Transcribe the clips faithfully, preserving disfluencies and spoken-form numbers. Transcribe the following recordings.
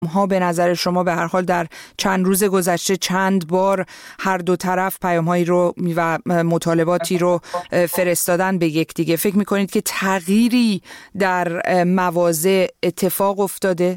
ها به نظر شما به هر حال در چند روز گذشته چند بار هر دو طرف پیام‌هایی رو و مطالباتی رو فرستادن به یکدیگه، فکر می‌کنید که تغییری در مواضع اتفاق افتاده؟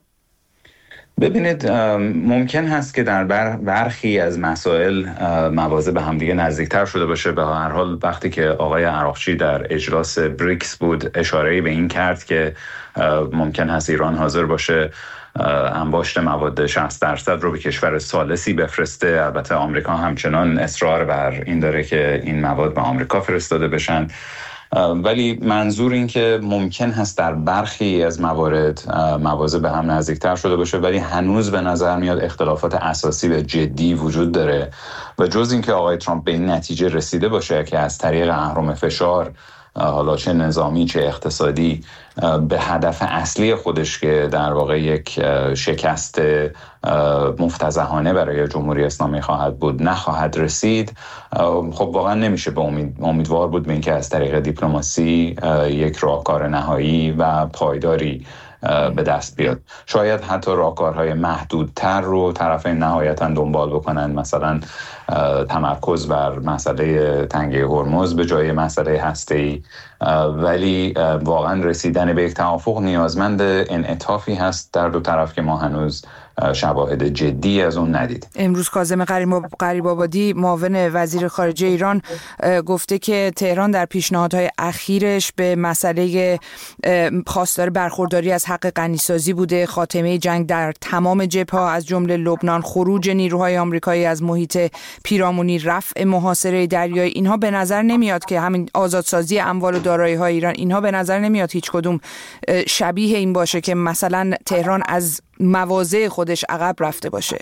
ببینید، ممکن هست که در برخی از مسائل مواضع به همدیگه نزدیکتر شده باشه. به هر حال وقتی که آقای عراقچی در اجلاس بریکس بود اشاره‌ای به این کرد که ممکن هست ایران حاضر باشه انباشت مواد شصت درصد رو به کشور ثالثی بفرسته. البته آمریکا همچنان اصرار بر این داره که این مواد به آمریکا فرستاده بشن، ولی منظور این که ممکن هست در برخی از موارد مواضع به هم نزدیکتر شده باشه، ولی هنوز به نظر میاد اختلافات اساسی و جدی وجود داره و جز این که آقای ترامپ به این نتیجه رسیده باشه که از طریق اهرم فشار، حالا چه نظامی چه اقتصادی، به هدف اصلی خودش که در واقع یک شکست مفتضحانه برای جمهوری اسلامی خواهد بود نخواهد رسید، خب واقعا نمیشه به امید امیدوار بود به اینکه از طریق دیپلماسی یک راهکار نهایی و پایداری به دست بیاد. شاید حتی راهکارهای محدودتر رو طرفین نهایتاً دنبال بکنن، مثلا تمرکز بر مسئله تنگه هرمز به جای مسئله هسته‌ای، ولی واقعا رسیدن به یک توافق نیازمند انعطافی هست در دو طرف که ما هنوز شواهد جدی از اون ندید. امروز کاظم غریب‌آبادی معاون وزیر خارجه ایران گفته که تهران در پیشنهادهای اخیرش به مسئله خواستار برخورداری از حق غنیسازی بوده، خاتمه جنگ در تمام جبهه‌ها از جمله لبنان، خروج نیروهای آمریکایی از محیط پیرامونی، رفع محاصره دریایی. اینها به نظر نمیاد که همین آزادسازی اموال و دارایی‌های ایران، اینها به نظر نمیاد هیچ کدوم شبیه این باشه که مثلا تهران از مواضع خودش عقب رفته باشه.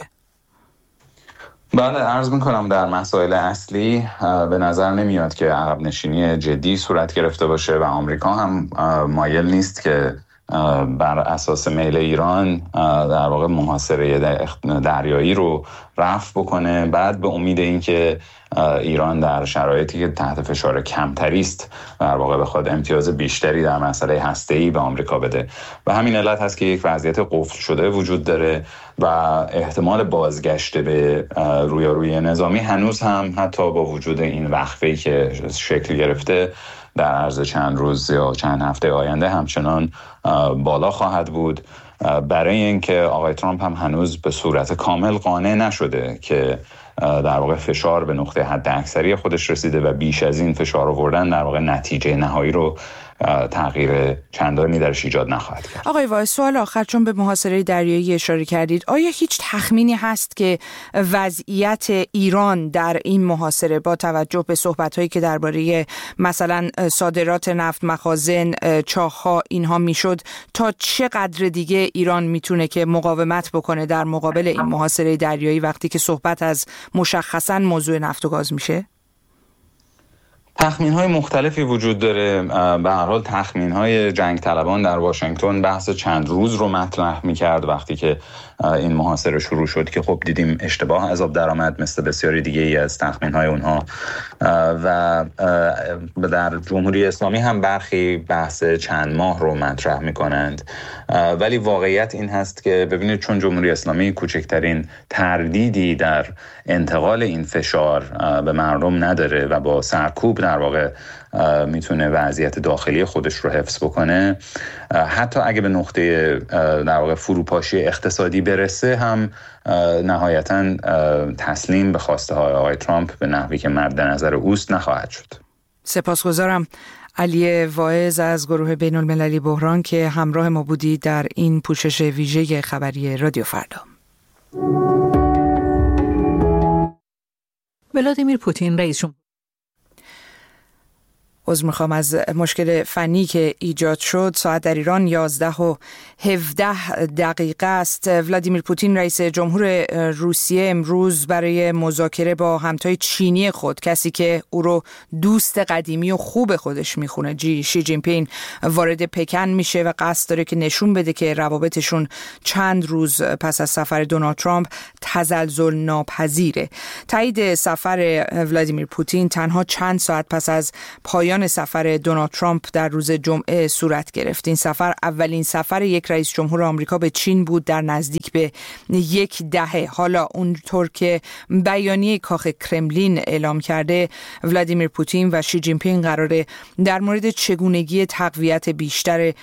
بله، عرض میکنم در مسائل اصلی به نظر نمیاد که عقب نشینی جدی صورت گرفته باشه و آمریکا هم مایل نیست که بر اساس میل ایران در واقع محاصره دریایی رو رفع بکنه، بعد به امید اینکه ایران در شرایطی که تحت فشار کمتری است در واقع بخواد امتیاز بیشتری در مسئله هسته‌ای به آمریکا بده. و همین علت هست که یک وضعیت قفل شده وجود داره و احتمال بازگشت به رویارویی نظامی هنوز هم حتی با وجود این وقفه‌ای که شکل گرفته در عرض چند روز یا چند هفته آینده همچنان بالا خواهد بود، برای اینکه آقای ترامپ هم هنوز به صورت کامل قانع نشده که در واقع فشار به نقطه حد اکثری خودش رسیده و بیش از این فشار آوردن در واقع نتیجه نهایی رو تغییر چندانی درش ایجاد نخواهد کرد. آقای وای، سوال آخر، چون به محاصره دریایی اشاره کردید، آیا هیچ تخمینی هست که وضعیت ایران در این محاصره با توجه به صحبت‌هایی که درباره مثلا صادرات نفت، مخازن، چاه‌ها اینها میشد، تا چه قدر دیگه ایران میتونه که مقاومت بکنه در مقابل این محاصره دریایی وقتی که صحبت از مشخصاً موضوع نفت و گاز میشه؟ تخمین‌های مختلفی وجود داره. به هر حال تخمین‌های جنگ طلبان در واشنگتن بحث چند روز رو مطرح می‌کرد وقتی که این محاصره شروع شد که خب دیدیم اشتباه از آب درآمد مثل بسیاری دیگه ای از تخمین‌های اونها، و در جمهوری اسلامی هم برخی بحث چند ماه رو مطرح می‌کنند، ولی واقعیت این هست که ببینید چون جمهوری اسلامی کوچکترین تردیدی در انتقال این فشار به مردم نداره و با سرکوب در واقع میتونه وضعیت داخلی خودش رو حفظ بکنه، حتی اگه به نقطه در واقع فروپاشی اقتصادی برسه هم نهایتاً تسلیم به خواسته های آقای ترامپ به نحوی که مد نظر اوست نخواهد شد. سپاسگزارم علی واعظ از گروه بین المللی بحران که همراه ما بودی در این پوشش ویژه خبری رادیو فردا. ولادیمیر پوتین رئیس جمهور عذر میخوام از مشکل فنی که ایجاد شد. ساعت در ایران یازده و هفده دقیقه است. ولادیمیر پوتین رئیس جمهور روسیه امروز برای مذاکره با همتای چینی خود، کسی که او رو دوست قدیمی و خوب خودش میخونه، جی شی جین پینگ، وارد پکن میشه و قصد داره که نشون بده که روابطشون چند روز پس از سفر دونالد ترامپ تزلزل ناپذیره. تایید سفر ولادیمیر پوتین تنها چند ساعت پس از پایان پایان سفر دونالد ترامپ در روز جمعه صورت گرفت. این سفر اولین سفر یک رئیس جمهور آمریکا به چین بود در نزدیک به یک دهه. حالا اونطور که بیانیه کاخ کرملین اعلام کرده، ولادیمیر پوتین و شی جین پینگ قراره در مورد چگونگی تقویت بیشتر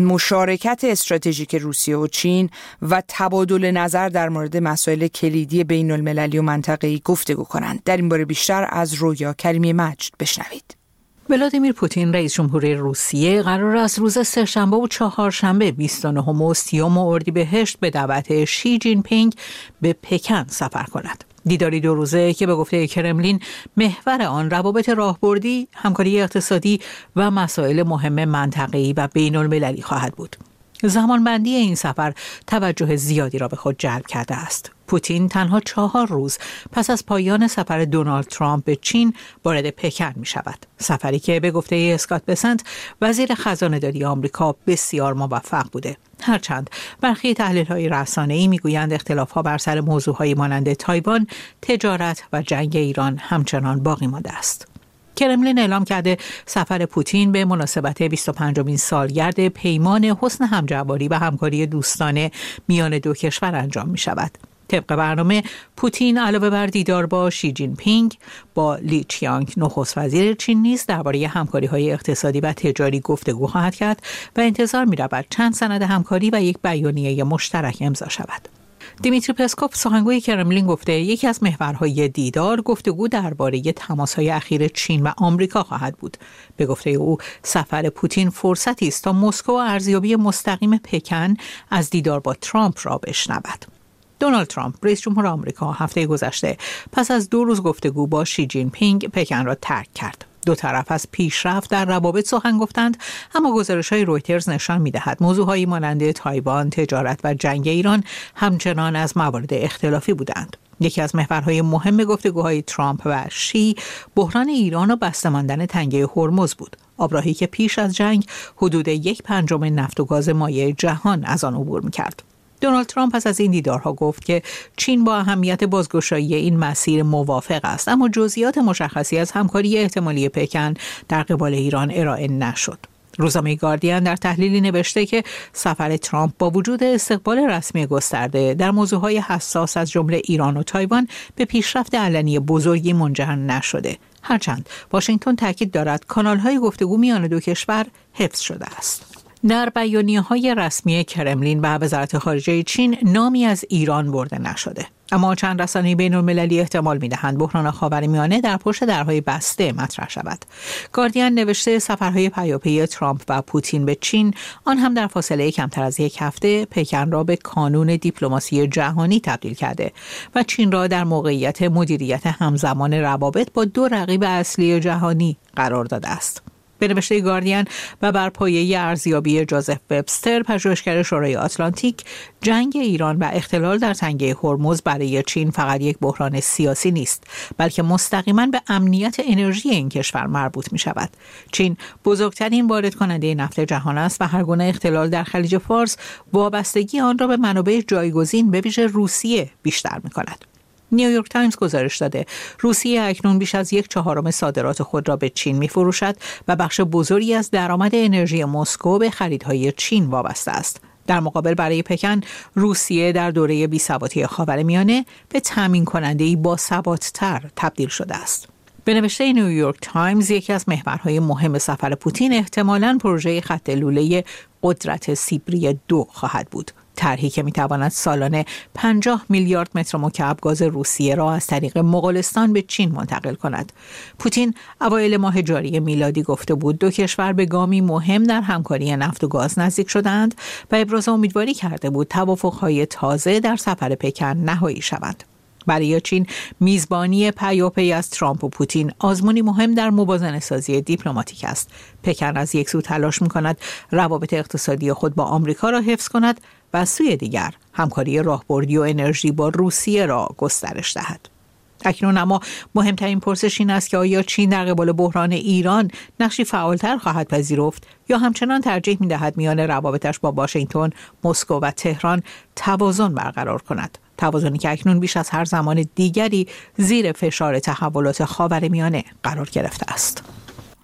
مشارکت استراتژیک روسیه و چین و تبادل نظر در مورد مسائل کلیدی بین المللی و منطقه‌ای گفتگو کنند. در این باره بیشتر از رویا کریمی مجد بشنوید. ولادیمیر پوتین رئیس جمهور روسیه قرار است روز سه‌شنبه و چهارشنبه بیست و نه و سی اردیبهشت به دعوت شی جین پینگ به پکن سفر کند. دیداری دو روزه که به گفته کرملین محور آن روابط راهبردی، همکاری اقتصادی و مسائل مهم منطقه‌ای و بین المللی خواهد بود. زمانبندی این سفر توجه زیادی را به خود جلب کرده است. پوتین تنها چهار روز پس از پایان سفر دونالد ترامپ به چین وارد پکن می شود. سفری که به گفته اسکات بسنت وزیر خزانه‌داری آمریکا بسیار موفق بوده. هرچند برخی تحلیل‌های رسانه‌ای می‌گویند اختلاف‌ها بر سر موضوع‌های مانند تایوان، تجارت و جنگ ایران همچنان باقی مانده است. کرملین اعلام کرده سفر پوتین به مناسبت بیست و پنجمین سالگرد پیمان حسن همجواری و همکاری دوستانه میان دو کشور انجام می شود. طبق برنامه پوتین علاوه بر دیدار با شی جین پینگ با لی چیانگ نخست وزیر چین نیز درباره همکاری‌های اقتصادی و تجاری گفتگو خواهد کرد و انتظار می‌رود چند سند همکاری و یک بیانیه مشترک امضا شود. دیمیتری پسکوف سخنگوی کرملین گفته یکی از محورهای دیدار گفتگو درباره تماس‌های اخیر چین و آمریکا خواهد بود. به گفته او سفر پوتین فرصتی است تا مسکو ارزیابی مستقیم پکن از دیدار با ترامپ را بشنود. دونالد ترامپ رئیس جمهور آمریکا هفته گذشته پس از دو روز گفتگو با شی جین پینگ پکن را ترک کرد. دو طرف از پیشرفت در روابط سخن گفتند، اما گزارش‌های رویترز نشان می‌دهد موضوع‌هایی مانند تایوان، تجارت و جنگ ایران همچنان از موارد اختلافی بودند. یکی از محورهای مهم گفتگوهای ترامپ و شی بحران ایران و بسته ماندن تنگه هرمز بود. آبراهی که پیش از جنگ حدود یک پنجم نفت و گاز مایع جهان از آن عبور می‌کرد. دونالد ترامپ پس از این دیدارها گفت که چین با اهمیت بازگشایی این مسیر موافق است، اما جزئیات مشخصی از همکاری احتمالی پکن در قبال ایران ارائه نشد. روزنامه گاردین در تحلیلی نوشته که سفر ترامپ با وجود استقبال رسمی گسترده در موضوعهای حساس از جمله ایران و تایوان به پیشرفت علنی بزرگی منجر نشده. هرچند واشنگتن تاکید دارد کانال‌های گفتگو میان دو کشور حفظ شده است. در بیانیه‌های رسمی کرملین و وزارت خارجه چین نامی از ایران برده نشده، اما چند رسانه بین‌المللی احتمال می‌دهند بحران خاورمیانه در پشت درهای بسته مطرح شود. گاردین نوشته سفرهای پیاپی ترامپ و پوتین به چین، آن هم در فاصله کمتر از یک هفته، پکن را به کانون دیپلماسی جهانی تبدیل کرده و چین را در موقعیت مدیریت همزمان روابط با دو رقیب اصلی جهانی قرار داده است. به نوشته گاردین و بر پایه ارزیابی جوزف وبستر، پژوهشگر شورای آتلانتیک، جنگ ایران و اختلال در تنگه هرمز برای چین فقط یک بحران سیاسی نیست، بلکه مستقیما به امنیت انرژی این کشور مربوط می شود. چین بزرگترین وارد کننده نفت جهان است و هر گونه اختلال در خلیج فارس وابستگی آن را به منابع جایگزین به ویژه روسیه بیشتر می کند. نیویورک تایمز گزارش داده روسیه اکنون بیش از یک چهارم صادرات خود را به چین می فروشد و بخش بزرگی از درآمد انرژی مسکو به خریدهای چین وابسته است. در مقابل برای پکن، روسیه در دوره بی‌ثباتی خاورمیانه به تامین کننده‌ای با ثبات‌تر تبدیل شده است. به نوشته نیویورک تایمز یکی از محورهای مهم سفر پوتین احتمالاً پروژه خط لوله قدرت سیبری دو خواهد بود. طرحی که میتواند سالانه پنجاه میلیارد متر مکعب گاز روسیه را از طریق مغولستان به چین منتقل کند. پوتین اوایل ماه جاری میلادی گفته بود دو کشور به گامی مهم در همکاری نفت و گاز نزدیک شدند و ابراز امیدواری کرده بود توافق‌های تازه در سفر پکن نهایی شوند. برای چین میزبانی پیاپی از ترامپ و پوتین آزمونی مهم در موازنه سازی دیپلماتیک است. پکن از یک سو تلاش می‌کند روابط اقتصادی خود با آمریکا را حفظ کند و از سوی دیگر همکاری راهبردی و انرژی با روسیه را گسترش دهد. اکنون اما مهمترین پرسش این است که آیا چین در قبال بحران ایران نقشی فعالتر خواهد پذیرفت یا همچنان ترجیح می‌دهد میان روابطش با واشنگتن، مسکو و تهران توازن برقرار کند. توازنی که اکنون بیش از هر زمان دیگری زیر فشار تحولات خاورمیانه قرار گرفته است.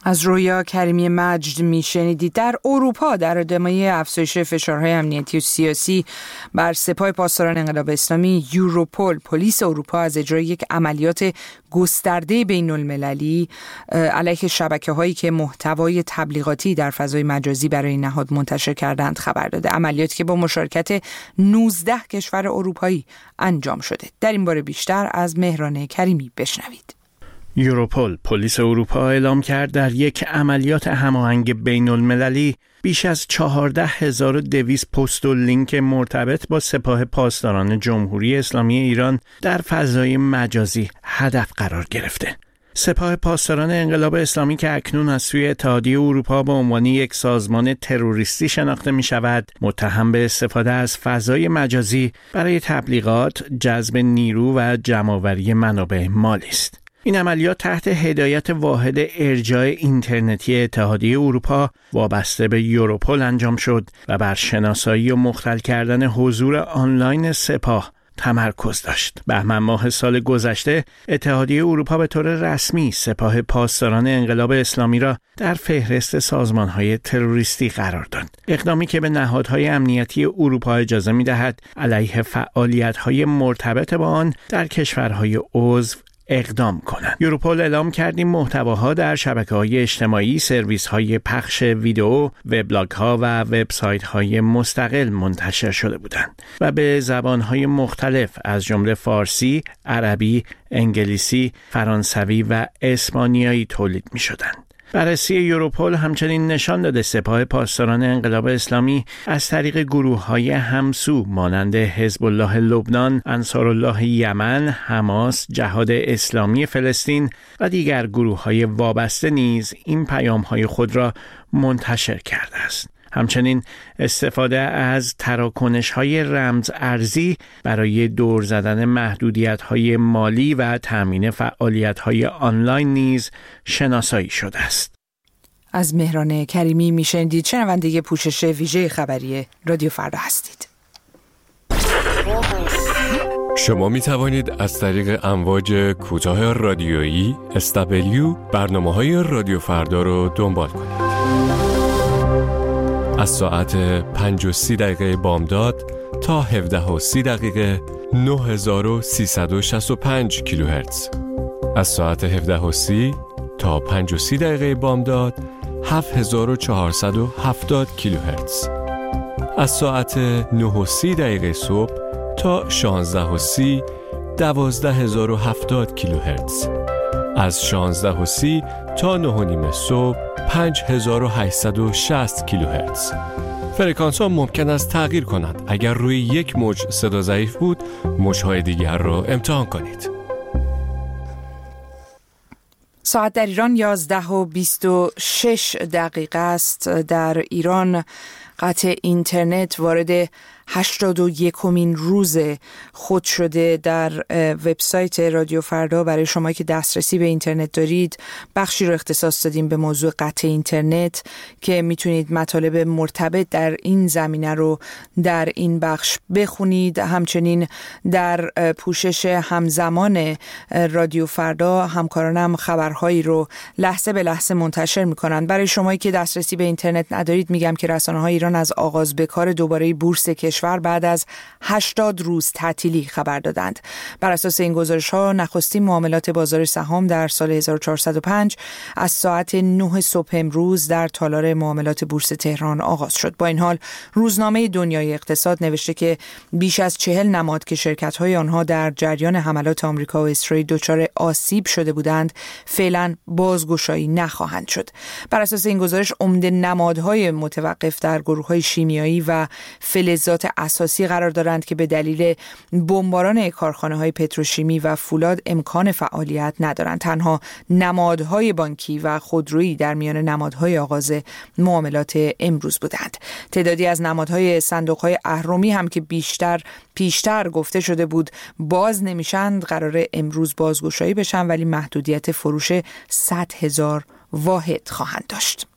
از رویا کریمی مجد میشنیدید. در اروپا در ادامه افزایش فشارهای امنیتی و سیاسی بر سپاه پاسداران انقلاب اسلامی، یوروپول، پلیس اروپا از اجرای یک عملیات گسترده بین المللی علیه شبکه‌هایی که محتوای تبلیغاتی در فضای مجازی برای این نهاد منتشر کردند خبر داده. عملیاتی که با مشارکت نوزده کشور اروپایی انجام شده. در این باره بیشتر از مهران کریمی بشنوید. یوروپول، پلیس اروپا اعلام کرد در یک عملیات هماهنگ بین المللی بیش از چهارده هزار و دویست پست و لینک مرتبط با سپاه پاسداران جمهوری اسلامی ایران در فضای مجازی هدف قرار گرفته. سپاه پاسداران انقلاب اسلامی که اکنون از سوی اتحادیه اروپا به عنوان یک سازمان تروریستی شناخته می شود، متهم به استفاده از فضای مجازی برای تبلیغات، جذب نیرو و جمع‌آوری منابع مالی است. این عملیات تحت هدایت واحد ارجاع اینترنتی اتحادیه اروپا وابسته به یوروپول انجام شد و بر شناسایی و مختل کردن حضور آنلاین سپاه تمرکز داشت. بهمن ماه سال گذشته اتحادیه اروپا به طور رسمی سپاه پاسداران انقلاب اسلامی را در فهرست سازمان‌های تروریستی قرار داد. اقدامی که به نهادهای امنیتی اروپا اجازه می‌دهد علیه فعالیت‌های مرتبط با آن در کشورهای عضو اقدام کنند. یوروپول اعلام کرد این محتواها در شبکه‌های اجتماعی، سرویس‌های پخش ویدئو، وبلاگ‌ها و وبسایت‌های مستقل منتشر شده بودند و به زبان‌های مختلف از جمله فارسی، عربی، انگلیسی، فرانسوی و اسپانیایی تولید می‌شدند. بررسی یوروپول همچنین نشان داده سپاه پاسداران انقلاب اسلامی از طریق گروه‌های همسو مانند حزب الله لبنان، انصارالله یمن، حماس، جهاد اسلامی فلسطین و دیگر گروه‌های وابسته نیز این پیام‌های خود را منتشر کرده است. همچنین استفاده از تراکنش‌های رمز ارزی برای دور زدن محدودیت‌های مالی و تأمین فعالیت‌های آنلاین نیز شناسایی شده است. از مهران کریمی میشنیدید. شنونده پوشش ویژه خبری رادیو فردا هستید. شما می توانید از طریق امواج کوتاه رادیویی اس دبلیو برنامه‌های رادیو فردا رو دنبال کنید. از ساعت پنج و سی دقیقه بامداد تا هفده و سی دقیقه نه هزار و سیصد و شصت و پنج کیلوهرتز. از ساعت هفده و سی تا پنج و سی دقیقه بامداد هفت هزار و چهارصد و هفتاد کیلوهرتز. از ساعت نه و سی دقیقه صبح تا شانزده و سی دوازده هزار و هفتاد کیلوهرتز. از شانزده و سی تا نه و نیم صبح پنج هزار و هشتصد و شصت کیلوهرتز. فرکانس ها ممکن است تغییر کنند. اگر روی یک موج صدا ضعیف بود، موج‌های دیگر را امتحان کنید. ساعت در ایران یازده و بیست و شش دقیقه است. در ایران قطع اینترنت وارد هشتاد و یکمین روز خود شده. در وبسایت رادیو فردا برای شما که دسترسی به اینترنت دارید بخشی رو اختصاص دادیم به موضوع قطع اینترنت که میتونید مطالب مرتبط در این زمینه رو در این بخش بخونید. همچنین در پوشش همزمان رادیو فردا همکارانم خبرهایی رو لحظه به لحظه منتشر میکنند. برای شما که دسترسی به اینترنت ندارید میگم که رسانه‌های ایران از آغاز به کار دوباره بورس کشور بعد از هشتاد روز تعطیلی خبر دادند. بر اساس این گزارش‌ها نخستین معاملات بازار سهام در سال هزار و چهارصد و پنج از ساعت نه صبح امروز در تالار معاملات بورس تهران آغاز شد. با این حال روزنامه دنیای اقتصاد نوشته که بیش از چهل نماد که شرکت‌های آنها در جریان حملات آمریکا و اسرائیل دچار آسیب شده بودند فعلا بازگشایی نخواهند شد. بر اساس این گزارش عمده نمادهای متوقف در گروه‌های شیمیایی و فلزات اساسی قرار دارند که به دلیل بمباران کارخانه‌های پتروشیمی و فولاد امکان فعالیت ندارند. تنها نمادهای بانکی و خودرویی در میان نمادهای آغاز معاملات امروز بودند. تعدادی از نمادهای صندوق‌های اهرمی هم که بیشتر پیشتر گفته شده بود باز نمیشند قرار امروز بازگشایی بشن، ولی محدودیت فروش صد هزار واحد خواهند داشت.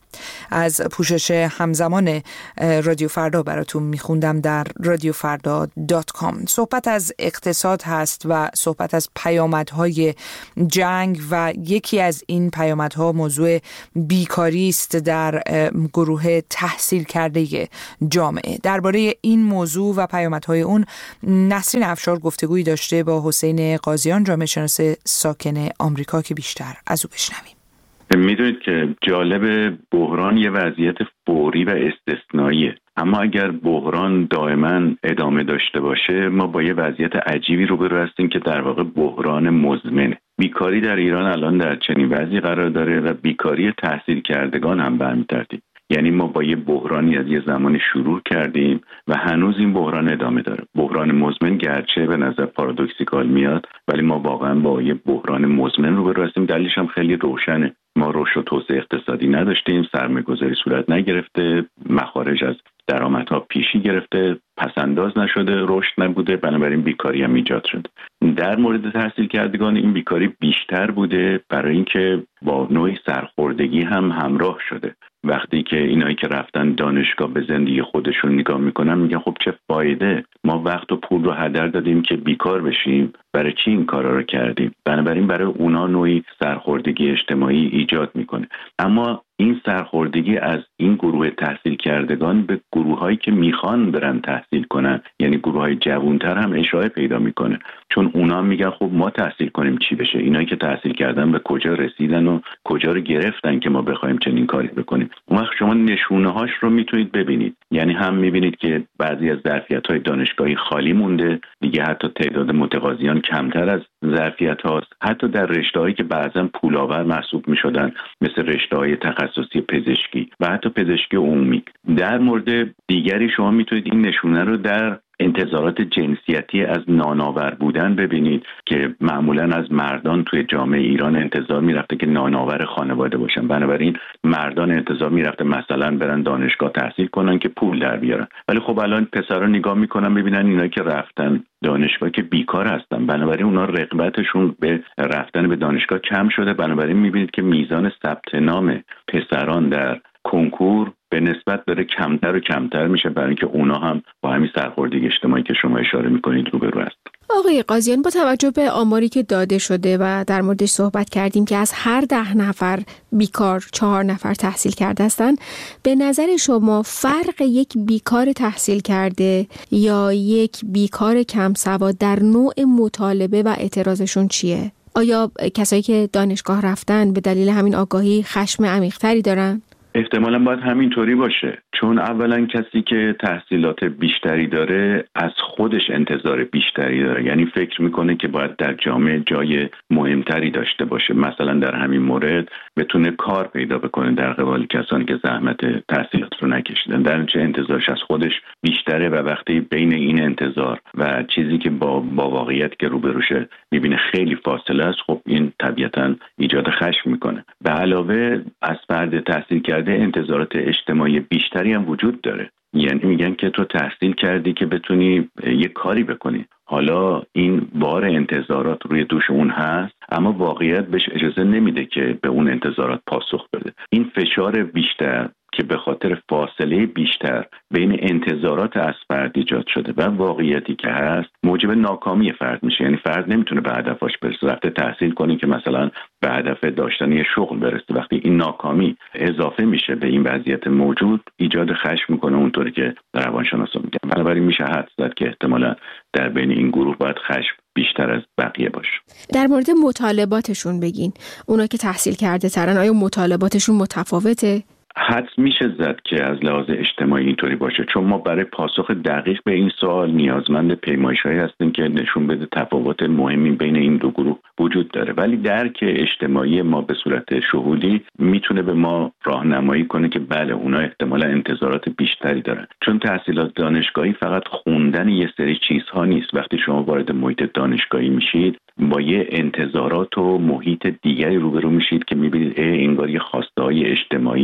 از پوشش همزمان رادیو فردا براتون میخوندم در رادیو فردا دات کام. صحبت از اقتصاد هست و صحبت از پیامدهای جنگ و یکی از این پیامدها موضوع بیکاری است در گروه تحصیل کرده جامعه. درباره این موضوع و پیامدهای اون نسرین افشار گفتگویی داشته با حسین قاضیان، جامعه شناس ساکن آمریکا، که بیشتر از او بشنویم. میدونید که جالب، بحران یه وضعیت فوری و استثنائیه، اما اگر بحران دائما ادامه داشته باشه ما با یه وضعیت عجیبی روبرو هستیم که در واقع بحران مزمنه. بیکاری در ایران الان در چنین وضعی قرار داره و بیکاری تحصیل کردگان هم به همین ترتیب. یعنی ما با یه بحرانی از یه زمانی شروع کردیم و هنوز این بحران ادامه داره. بحران مزمن گرچه به نظر پارادوکسیکال میاد، ولی ما واقعا با یه بحران مزمن روبرو هستیم. دلیلش هم خیلی روشنه. ما رشد و توسعه اقتصادی نداشتیم، سرمایه‌گذاری صورت نگرفته، مخارج از درآمدها پیشی گرفته، پسنداز نشده، رشد نبوده، بنابراین بیکاری هم ایجاد شد. در مورد تحصیل کردگان این بیکاری بیشتر بوده برای اینکه با نوعی سرخوردگی هم همراه شده. وقتی که اینایی که رفتن دانشگاه به زندگی خودشون نگاه میکنن میگن خب چه فایده، ما وقت و پول رو هدر دادیم که بیکار بشیم، برای چی این کارا رو کردیم؟ بنابراین برای اونا نوعی سرخوردگی اجتماعی ایجاد میکنه. اما این سرخوردگی از این گروه تحصیل کردگان به گروهایی که میخوان برن تحصیل کنن، یعنی گروههای جوانتر هم اشاعه پیدا میکنه، چون اونا میگن خب ما تحصیل کنیم چی بشه؟ اینایی که تحصیل کردن به کجا رسیدن و کجا رو گرفتن که ما بخوایم چنین کاری بکنیم؟ اون وقت شما نشونه هاش رو میتونید ببینید. یعنی هم میبینید که بعضی از ظرفیت‌های دانشگاهی خالی مونده، دیگه حتی تعداد متقاضیان کمتر از ظرفیت هاست، حتی در رشته‌هایی که بعضا پولآور محسوب میشدن مثل رشته‌های تخصصی پزشکی و حتی پزشکی عمومی. در مورد دیگری شما میتونید این نشونه رو در انتظارات جنسیتی از نانآور بودن ببینید که معمولا از مردان توی جامعه ایران انتظار میرفته که نانآور خانواده باشن، بنابراین مردان انتظار میرفته مثلا برن دانشگاه تحصیل کنن که پول در بیارن. ولی خب الان پسرا نگاه میکنن ببینن اینا که رفتن دانشگاه که بیکار هستن، بنابراین اونا رغبتشون به رفتن به دانشگاه کم شده. بنابراین میبینید که میزان ثبت نام پسران در کنکور به نسبت داره کمتر و کمتر میشه، برای اینکه اونا هم با همین سرخوردگی اجتماعی که شما اشاره میکنید روبرو هست. آقای قاضیان، با توجه به آماری که داده شده و در موردش صحبت کردیم که از هر ده نفر بیکار چهار نفر تحصیل کرده هستن، به نظر شما فرق یک بیکار تحصیل کرده یا یک بیکار کم سواد در نوع مطالبه و اعتراضشون چیه؟ آیا کسایی که دانشگاه رفتن به دلیل همین آگاهی خشم عمیق‌تری دارن؟ احتمالاً باید همینطوری باشه، چون اولا کسی که تحصیلات بیشتری داره از خودش انتظار بیشتری داره، یعنی فکر میکنه که باید در جامعه جای مهمتری داشته باشه، مثلا در همین مورد بتونه کار پیدا بکنه در قبال کسانی که زحمت تحصیلات رو نکشیدن، در نتیجه انتظارش از خودش بیشتره و وقتی بین این انتظار و چیزی که با با واقعیت که روبروشه میبینه خیلی فاصله است، خب این طبیعتاً ایجاد خشم میکنه. به علاوه از فرد تحصیل کرده انتظارات اجتماعی بیشتری هم وجود داره، یعنی میگن که تو تحصیل کردی که بتونی یه کاری بکنی. حالا این بار انتظارات روی دوش اون هست، اما واقعیت بهش اجازه نمیده که به اون انتظارات پاسخ بده. این فشار بیشتر که به خاطر فاصله بیشتر بین انتظارات از فرد ایجاد شده و واقعیتی که هست موجب ناکامی فرد میشه. یعنی فرد نمیتونه به هدفش برسه، رفته تحصیل کنه که مثلا به هدف داشتن یه شغل برسه. وقتی این ناکامی اضافه میشه به این وضعیت موجود، ایجاد خشم میکنه، اونطوری که روانشناسا میگن. بنابراین میشه حدس زد که احتمالاً در بین این گروه باید خشم بیشتر از بقیه باشه. در مورد مطالباتشون بگین، اونا که تحصیل کرده ترن، آیا مطالباتشون متفاوته؟ حدس میشه زد که از لحاظ اجتماعی اینطوری باشه، چون ما برای پاسخ دقیق به این سوال نیازمند پیمایش‌هایی هستیم که نشون بده تفاوت مهمی بین این دو گروه وجود داره. ولی درک اجتماعی ما به صورت شهودی میتونه به ما راهنمایی کنه که بله اونا احتمالا انتظارات بیشتری دارن، چون تحصیلات دانشگاهی فقط خوندن یه سری چیزها نیست. وقتی شما وارد محیط دانشگاهی میشید با یه انتظارات و محیط دیگری روبرو میشید که میبینید انگار یه خواسته‌های اجتماعی، سیاسی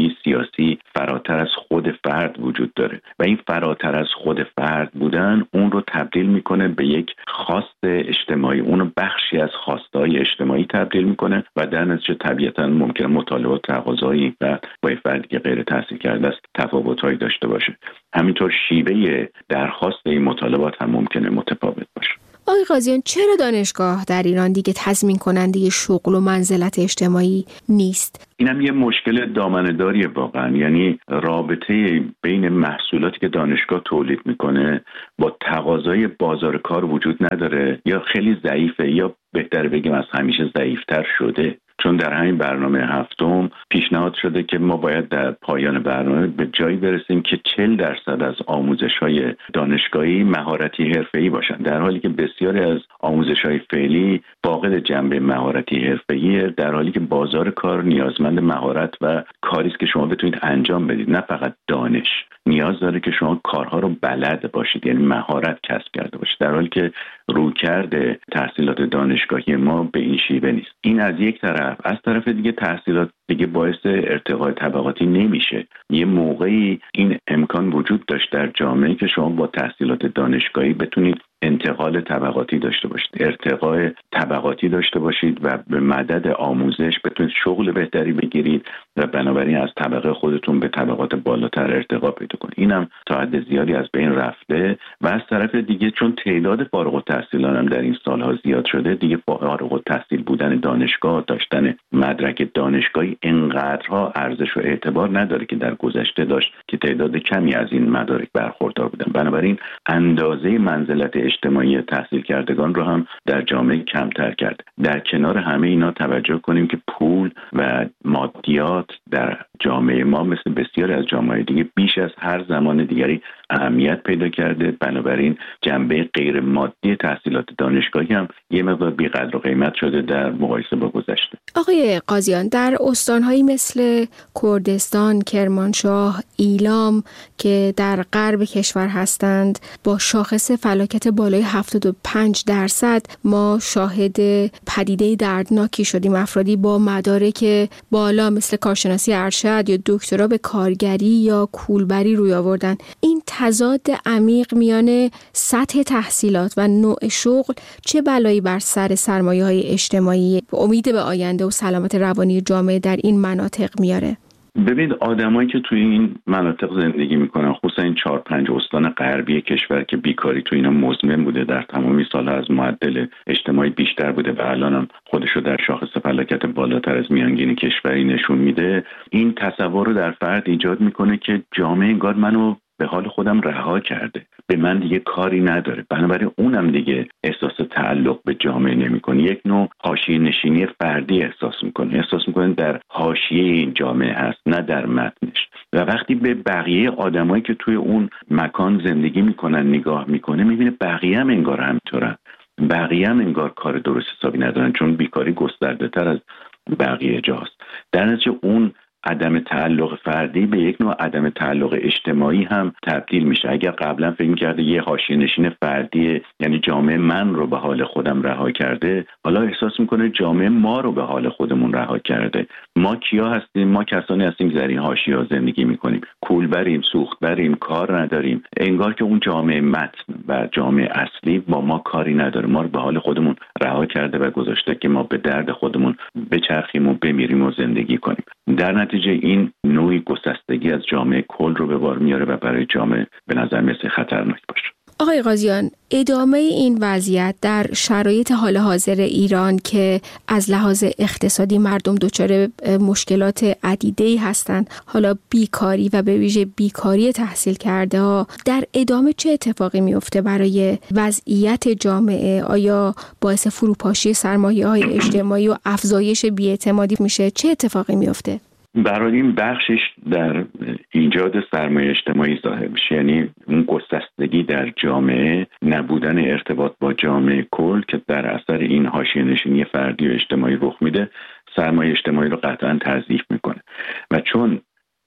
سیاسی فراتر از خود فرد وجود داره و این فراتر از خود فرد بودن اون رو تبدیل میکنه به یک خواست اجتماعی، اون رو بخشی از خواستهای اجتماعی تبدیل میکنه و در نتیجه طبیعتاً ممکنه مطالبات تقاضایی و با فردی که غیر تحصیل کرده است تفاوت‌هایی داشته باشه. همینطور شیوه درخواست این مطالبات هم ممکنه متفاوت باشه. آقای قاضیان، چرا دانشگاه در ایران دیگه تضمین کننده شغل و منزلت اجتماعی نیست؟ اینم یه مشکل دامنه‌داری واقعا، یعنی رابطه بین محصولاتی که دانشگاه تولید میکنه با تقاضای بازار کار وجود نداره، یا خیلی ضعیفه یا بهتر بگیم از همیشه ضعیفتر شده. چون در همین برنامه هفتم پیشنهاد شده که ما باید در پایان برنامه به جایی برسیم که چهل درصد از آموزش‌های دانشگاهی مهارتی حرفه‌ای باشن، در حالی که بسیاری از آموزش‌های فعلی فاقد جنبه مهارتی حرفه‌ای، در حالی که بازار کار نیازمند مهارت و کاری است که شما بتونید انجام بدید، نه فقط دانش. نیاز داره که شما کارها رو بلد باشید، یعنی مهارت کسب کرده باشید، در حالی که رویکرد تحصیلات دانشگاهی ما به این شیوه نیست. این از یک طرف. از طرف دیگه تحصیلات دیگه باعث ارتقای طبقاتی نمیشه. یه موقعی این امکان وجود داشت در جامعه که شما با تحصیلات دانشگاهی بتونید انتقال طبقاتی داشته باشید، ارتقای طبقاتی داشته باشید و به مدد آموزش بتونید شغل بهتری بگیرید و بنابراین از طبقه خودتون به طبقات بالاتر ارتقا پیدا کنید. اینم تا حد زیادی از بین رفته و از طرف دیگه چون تعداد فارغ التحصیلان هم در این سالها زیاد شده، دیگه فارغ التحصیل بودن دانشگاه، داشتن مدرک دانشگاهی انقدرها ارزش و اعتبار نداره که در گذشته داشت که تعداد کمی از این مدارک برخوردار بودن. بنابراین اندازه منزلت اجتماعی تحصیل کردگان رو هم در جامعه کمتر کرد. در کنار همه اینا توجه کنیم که پول و مادیات در جامعه ما مثل بسیاری از جامعه دیگه بیش از هر زمان دیگری اهمیت پیدا کرده. بنابراین جنبه غیر مادی تحصیلات دانشگاهی هم یه مقدار بی‌قدر و قیمت شده در مقایسه با گذشته. آقای قاضیان، در استان‌هایی مثل کردستان، کرمانشاه، ایلام که در غرب کشور هستند با شاخص فلاکت بالای هفتاد و پنج درصد ما شاهد پدیده دردناکی شدیم. افرادی با مدارک بالا مثل کارشناسی ارشد یا دکترا به کارگری یا کولبری روی آوردن. این تضاد عمیق میان سطح تحصیلات و نوع شغل چه بلایی بر سر سرمایه‌های اجتماعی، امید به آینده و سلامت روانی جامعه در این مناطق میاره؟ ببینید آدمایی که توی این مناطق زندگی میکنن، خصوصا این چهار پنج استان غربی کشور که بیکاری توی اینا مزمن بوده، در تمامی سال از معدل اجتماعی بیشتر بوده و الان هم خودشو در شاخص فلاکت بالاتر از میانگین کشوری نشون میده، این تصور رو در فرد ایجاد میکنه که جامعه انگار منو به حال خودم رها کرده، به من دیگه کاری نداره. بنابراین اونم دیگه احساس تعلق به جامعه نمیکنه، یک نوع حاشیه نشینی فردی احساس میکنه، احساس میکنه در حاشیه این جامعه هست نه در متنش. و وقتی به بقیه آدمایی که توی اون مکان زندگی میکنن نگاه میکنه، میبینه بقیه هم انگار همینطورن، بقیه هم انگار کار درست حسابی ندارن، چون بیکاری گسترده تر از بقیه جاست. در نتیجه اون عدم تعلق فردی به یک نوع عدم تعلق اجتماعی هم تبدیل میشه. اگر قبلا فکر می‌کرده یه حاشیه نشین فردی، یعنی جامعه من رو به حال خودم رها کرده، حالا احساس میکنه جامعه ما رو به حال خودمون رها کرده. ما کیا هستیم؟ ما کسانی هستیم که در این حاشیه زندگی میکنیم، کول بریم، سوخت بریم، کار نداریم. انگار که اون جامعه متن و جامعه اصلی با ما کاری نداره، ما رو به حال خودمون رها کرده و گذاشته که ما به درد خودمون بچرخیم و بمیریم و زندگی کنیم. در نتیجه این نوعی گسستگی از جامعه کل رو به بار میاره و برای جامعه به نظر میاد خطرناک باشه. آقای قاضیان، ادامه این وضعیت در شرایط حال حاضر ایران که از لحاظ اقتصادی مردم دچار مشکلات عدیده‌ای هستند، حالا بیکاری و به ویژه بیکاری تحصیل کرده ها، در ادامه چه اتفاقی میفته برای وضعیت جامعه؟ آیا باعث فروپاشی سرمایه‌های اجتماعی و افزایش بی‌اعتمادی میشه؟ چه اتفاقی میفته؟ برای این بخشش در ایجاد سرمایه اجتماعی ظاهر میشه، یعنی اون گسستگی در جامعه، نبودن ارتباط با جامعه کل که در اثر این حاشیه نشینی فردی و اجتماعی رخ میده، سرمایه اجتماعی رو قطعا تضعیف میکنه. و چون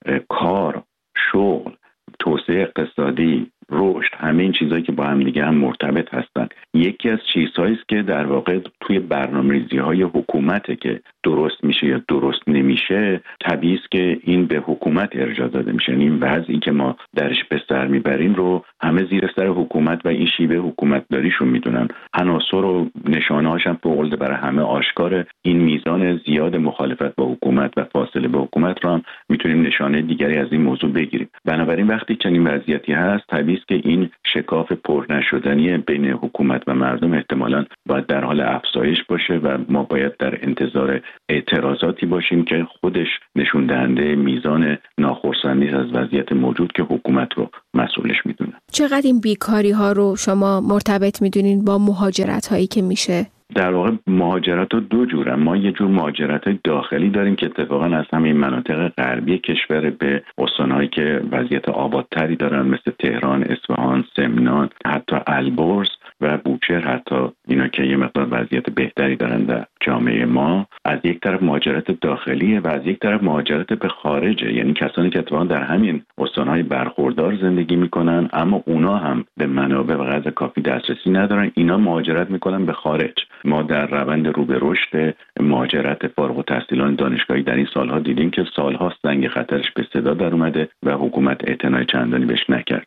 کار، شغل، توسعه اقتصادی، رشد، همه این چیزایی که با هم دیگه هم مرتبط هستن، یکی یکی از چیزهایی است که در واقع توی برنامه‌ریزی‌های حکومته که درست میشه یا درست نمیشه، طبیعی است که این به حکومت ارجاع داده میشه. این وضعی که ما درش به سر میبریم رو همه زیر سر حکومت و این شیوه حکومت داریشون میدونن. عناصر و نشانه‌هاش هم فوق‌العاده برای همه آشکاره. این میزان زیاد مخالفت با حکومت و فاصله با حکومت رو هم میتونیم نشانه دیگری از این موضوع بگیریم. بنابراین وقتی چنین وضعیتی هست، طبیعی است که این شکاف پر نشدنی بین حکومت و مردم احتمالاً باید در حال افزایش باشه و ما باید در انتظار اعتراضاتی باشیم که خودش نشون دهنده میزان ناخرسندی از وضعیت موجود که حکومت رو مسئولش میدونه. چقدر این بیکاری ها رو شما مرتبط میدونین با مهاجرت هایی که میشه؟ در واقع مهاجرت ها دو جورن. ما یه جور مهاجرت های داخلی داریم که اتفاقا از همین مناطق غربی کشور به استانهایی که وضعیت آبادتری دارن مثل تهران، اصفهان، سمنان، حتی البرز و بوشهر، حتی اینا که یه مقدار وضعیت بهتری دارن در جامعه ما. از یک طرف مهاجرت داخلیه و از یک طرف مهاجرت به خارجه، یعنی کسانی که اتفاقا در همین استانهای برخوردار زندگی میکنن اما اونا هم به منابع و قدر کافی دسترسی ندارن، اینا مهاجرت میکنن به خارج. ما در روند رو به رشد مهاجرت فارغ التحصیلان دانشگاهی در این سالها دیدیم که سالها زنگ خطرش به صدا در اومده و حکومت اعتنای چندانی بهش نکرد.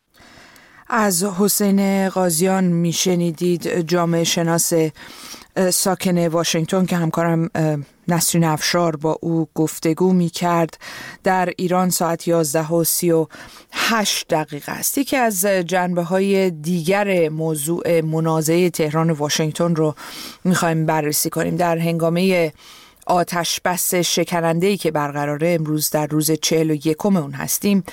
از حسین قاضیان میشنیدید، جامعه شناس ساکن واشنگتن که همکارم نسرین افشار با او گفتگو می کرد. در ایران ساعت یازده و سی و هشت دقیقه است. یکی از جنبه های دیگر موضوع منازعه تهران و واشنگتن رو می خواهیم بررسی کنیم. در هنگامه آتش بس شکننده‌ای که برقراره امروز در روز چهل و یکم اون هستیم،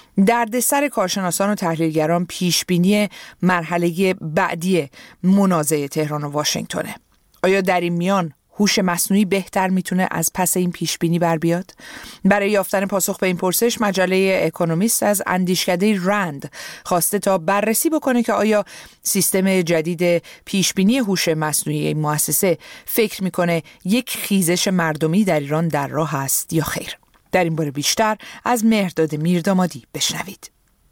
دردسر کارشناسان و تحلیلگران پیشبینی مرحله بعدی منازعه تهران و واشنگتنه. آیا در این میان هوش مصنوعی بهتر میتونه از پس این پیشبینی بر بیاد؟ برای یافتن پاسخ به این پرسش مجله اکونومیست از اندیشکده رند خواسته تا بررسی بکنه که آیا سیستم جدید پیشبینی هوش مصنوعی این مؤسسه فکر میکنه یک خیزش مردمی در ایران در راه است یا خیر. در این باره بیشتر از مهرداد میردامادی بشنوید.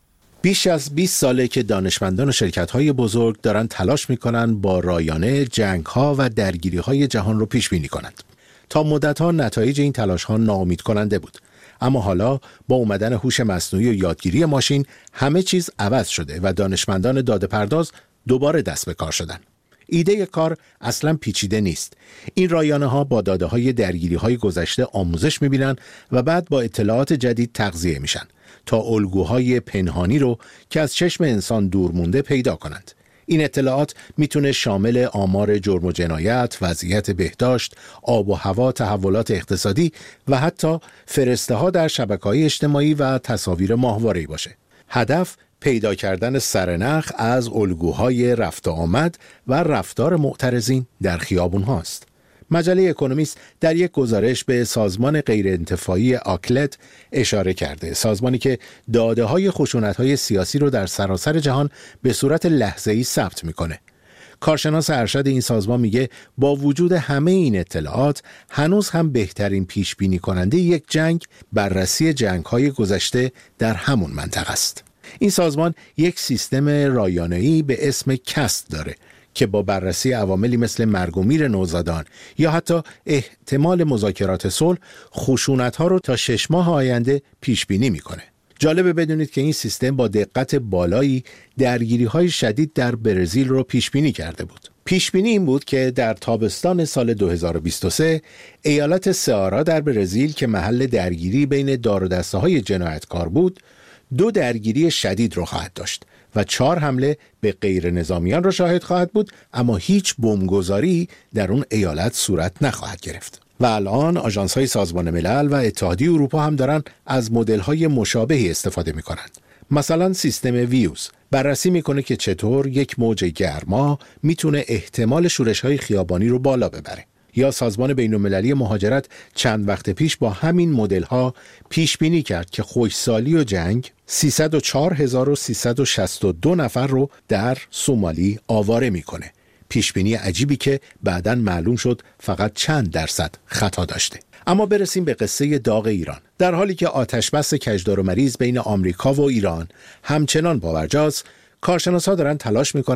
بیش از بیست ساله که دانشمندان و شرکت‌های بزرگ دارن تلاش میکنن با رایانه جنگ‌ها و درگیری‌های جهان رو پیش بینی کنند. تا مدت‌ها نتایج این تلاش‌ها ناامید کننده بود. اما حالا با اومدن هوش مصنوعی و یادگیری ماشین همه چیز عوض شده و دانشمندان داده‌پرداز دوباره دست به کار شدن. ایده کار اصلا پیچیده نیست. این رایانه‌ها با داده‌های درگیری‌های گذشته آموزش می‌بینن و بعد با اطلاعات جدید تغذیه میشن تا الگوهای پنهانی رو که از چشم انسان دور مونده پیدا کنند. این اطلاعات میتونه شامل آمار جرم و جنایت، وضعیت بهداشت، آب و هوا، تحولات اقتصادی و حتی فرسته‌ها در شبکه‌های اجتماعی و تصاویر ماهواره‌ای باشه. هدف پیدا کردن سرنخ از الگوهای رفت و آمد و رفتار معترضین در خیابون هاست. مجله اکونومیست در یک گزارش به سازمان غیرانتفاعی آکلت اشاره کرده، سازمانی که داده‌های خشونت‌های سیاسی رو در سراسر جهان به صورت لحظه‌ای ثبت میکنه. کارشناس ارشد این سازمان میگه با وجود همه این اطلاعات هنوز هم بهترین پیش بینی کننده یک جنگ بررسی جنگ‌های گذشته در همون منطقه است. این سازمان یک سیستم رایانه‌ای به اسم کست داره که با بررسی عواملی مثل مرگ و میر نوزادان یا حتی احتمال مذاکرات صلح خشونت‌ها رو تا شش ماه آینده پیش بینی میکنه. جالبه بدونید که این سیستم با دقت بالایی درگیری‌های شدید در برزیل رو پیش بینی کرده بود. پیش بینی این بود که در تابستان سال دو هزار و بیست و سه ایالت سئارا در برزیل که محل درگیری بین دار و دسته‌های جنایتکار بود، دو درگیری شدید رو خواهد داشت و چهار حمله به غیر نظامیان را شاهد خواهد بود، اما هیچ بمبگذاری در اون ایالت صورت نخواهد گرفت. و الان آژانس‌های سازمان ملل و اتحادیه اروپا هم دارن از مدل‌های مشابهی استفاده می‌کنند. مثلا سیستم ویوز بررسی می‌کنه که چطور یک موج گرما میتونه احتمال شورش‌های خیابانی رو بالا ببره. یا سازمان بین‌المللی مهاجرت چند وقت پیش با همین مدل‌ها پیش بینی کرد که خشکسالی و جنگ سیصد و چهار هزار و سیصد و شصت و دو نفر رو در سومالی آواره میکنه. پیش بینی عجیبی که بعداً معلوم شد فقط چند درصد خطا داشته. اما برسیم به قصه داغ ایران. در حالی که آتش بس کجدار و مریض بین آمریکا و ایران همچنان پابرجاست، کارشناسا دارن تلاش میکنن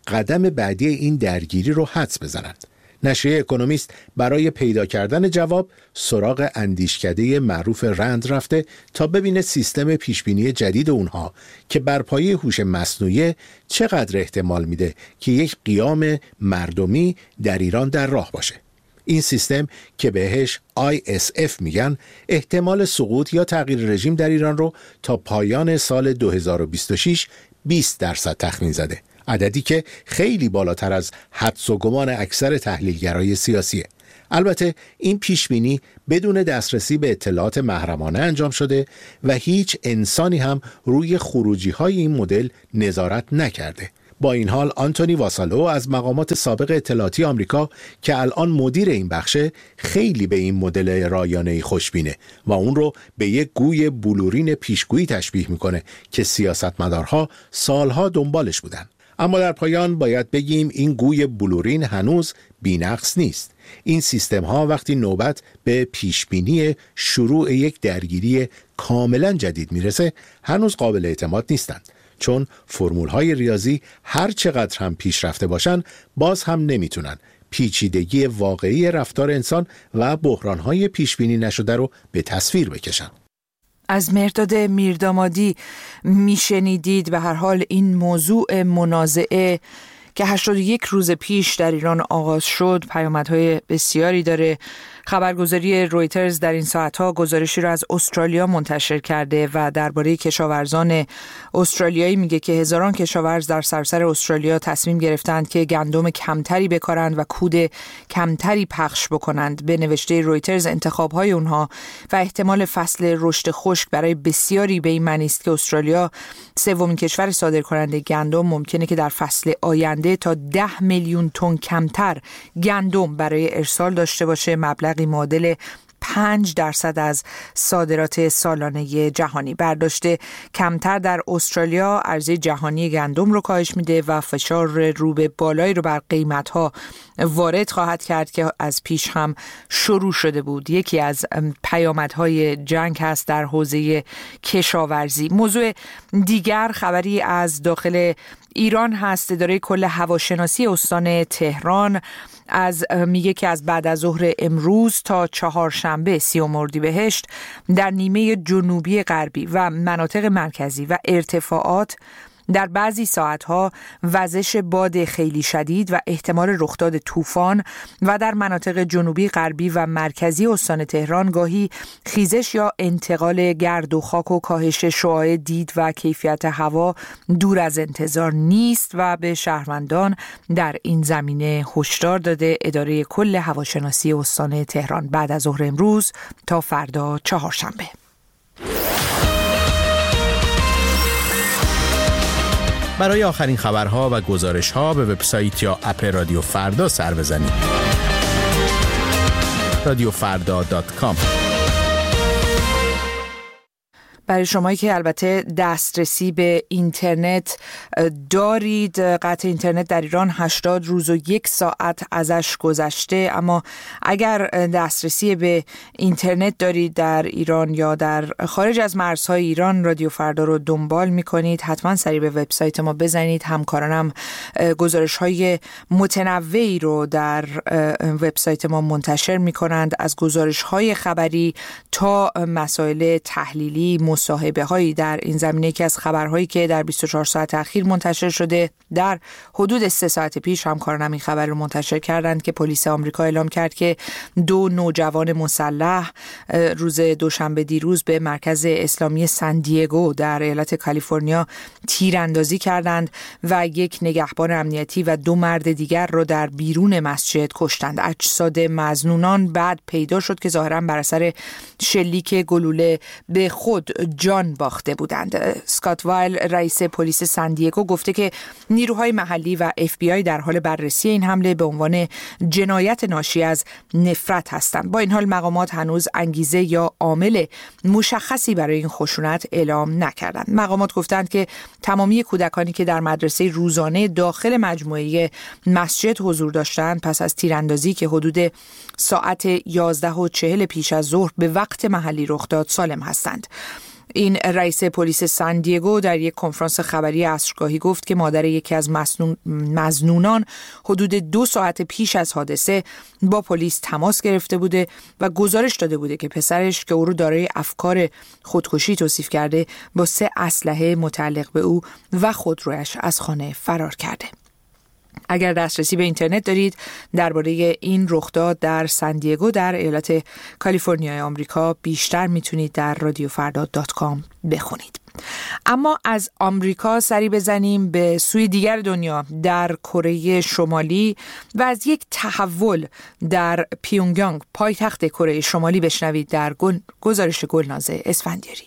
قدم بعدی این درگیری رو حدس بزنند. نشریه اکونومیست برای پیدا کردن جواب سراغ اندیشکده معروف رند رفته تا ببینه سیستم پیشبینی جدید اونها که بر پایه هوش مصنوعی چقدر احتمال میده که یک قیام مردمی در ایران در راه باشه. این سیستم که بهش آی اس اف میگن احتمال سقوط یا تغییر رژیم در ایران رو تا پایان سال دو هزار و بیست و شش بیست درصد تخمین زده، عددی که خیلی بالاتر از حدس و گمان اکثر تحلیلگرای سیاسیه. البته این پیشبینی بدون دسترسی به اطلاعات محرمانه انجام شده و هیچ انسانی هم روی خروجی های این مدل نظارت نکرده. با این حال آنتونی واسالو از مقامات سابق اطلاعاتی آمریکا که الان مدیر این بخشه خیلی به این مدل رایانه‌ای خوشبینه و اون رو به یک گوی بلورین پیشگویی تشبیه میکنه که سیاستمدارها سالها دنبالش بودن. اما در پایان باید بگیم این گوی بلورین هنوز بی‌نقص نیست. این سیستم ها وقتی نوبت به پیشبینی شروع یک درگیری کاملا جدید میرسه هنوز قابل اعتماد نیستند، چون فرمول های ریاضی هر چقدر هم پیشرفته باشن باز هم نمیتونن پیچیدگی واقعی رفتار انسان و بحران های پیشبینی نشده رو به تصویر بکشن. از مهرداد میردامادی میشنیدید. به هر حال این موضوع منازعه که هشتاد و یک روز پیش در ایران آغاز شد پیامدهای بسیاری داره. خبرگزاری رویترز در این ساعتها گزارشی را از استرالیا منتشر کرده و درباره کشاورزان استرالیایی میگه که هزاران کشاورز در سراسر استرالیا تصمیم گرفتند که گندم کمتری بکارند و کود کمتری پخش بکنند. به نوشته رویترز انتخاب‌های اونها و احتمال فصل رشد خشک برای بسیاری به این معنی است که استرالیا سومین کشور صادرکننده گندم ممکنه که در فصل آینده تا ده میلیون تن کمتر گندم برای ارسال داشته باشه، مبلغی معادل پنج درصد از صادرات سالانه جهانی. برداشت کمتر در استرالیا عرضه جهانی گندم رو کاهش میده و فشار رو به بالایی رو بر قیمت‌ها وارد خواهد کرد که از پیش هم شروع شده بود. یکی از پیامدهای جنگ هست در حوزه کشاورزی. موضوع دیگر خبری از داخل ایران هست. اداره کل هواشناسی استان تهران از میگه که از بعد از ظهر امروز تا چهارشنبه سیوم اردیبهشت در نیمه جنوبی غربی و مناطق مرکزی و ارتفاعات در بعضی ساعتها وزش باد خیلی شدید و احتمال رخداد طوفان و در مناطق جنوبی غربی و مرکزی استان تهران گاهی خیزش یا انتقال گرد و خاک و کاهش شعاع دید و کیفیت هوا دور از انتظار نیست و به شهروندان در این زمینه هشدار داده اداره کل هواشناسی استان تهران بعد از ظهر امروز تا فردا چهارشنبه. برای آخرین خبرها و گزارش‌ها به وبسایت یا اپ رادیو فردا سر بزنید. رادیو فردا دات کام. برای شمایی که البته دسترسی به اینترنت دارید، قطع اینترنت در ایران هشتاد روز و یک ساعت ازش گذشته، اما اگر دسترسی به اینترنت دارید در ایران یا در خارج از مرزهای ایران رادیو فردا رو دنبال میکنید، حتما سری به وبسایت ما بزنید. همکارانم گزارش‌های متنوعی رو در وبسایت ما منتشر میکنند، از گزارش‌های خبری تا مسائل تحلیلی، مصاحبه هایی در این زمینه. که از خبرهایی که در بیست و چهار ساعت اخیر منتشر شده، در حدود سه ساعت پیش همکارانم این خبر رو منتشر کردند که پلیس آمریکا اعلام کرد که دو نوجوان مسلح روز دوشنبه دیروز به مرکز اسلامی سن دیگو در ایالت کالیفرنیا تیراندازی کردند و یک نگهبان امنیتی و دو مرد دیگر رو در بیرون مسجد کشتند. اجساد مظنونان بعد پیدا شد که ظاهراً بر اثر شلیک گلوله به خود جان باخته بودند. اسکات وایل رئیس پلیس سن دیگو گفته که نیروهای محلی و اف بی آی در حال بررسی این حمله به عنوان جنایت ناشی از نفرت هستند. با این حال مقامات هنوز انگیزه یا عامل مشخصی برای این خشونت اعلام نکردند. مقامات گفتند که تمامی کودکانی که در مدرسه روزانه داخل مجموعه مسجد حضور داشتند پس از تیراندازی که حدود ساعت یازده و چهل پیش از ظهر به وقت محلی رخ داد سالم هستند. این رئیس پلیس سن دیگو در یک کنفرانس خبری عصرگاهی گفت که مادر یکی از مظنونان حدود دو ساعت پیش از حادثه با پلیس تماس گرفته بوده و گزارش داده بوده که پسرش که او رو دارای افکار خودکشی توصیف کرده با سه اسلحه متعلق به او و خودرویش از خانه فرار کرده. اگر دسترسی به اینترنت دارید درباره این رخداد در سن دیگو در ایالت کالیفرنیای آمریکا بیشتر میتونید در رادیو فردا دات کام بخونید. اما از آمریکا سری بزنیم به سوی دیگر دنیا، در کره شمالی و از یک تحول در پیونگیانگ پایتخت کره شمالی بشنوید در گزارش گلناز اسفندیاری.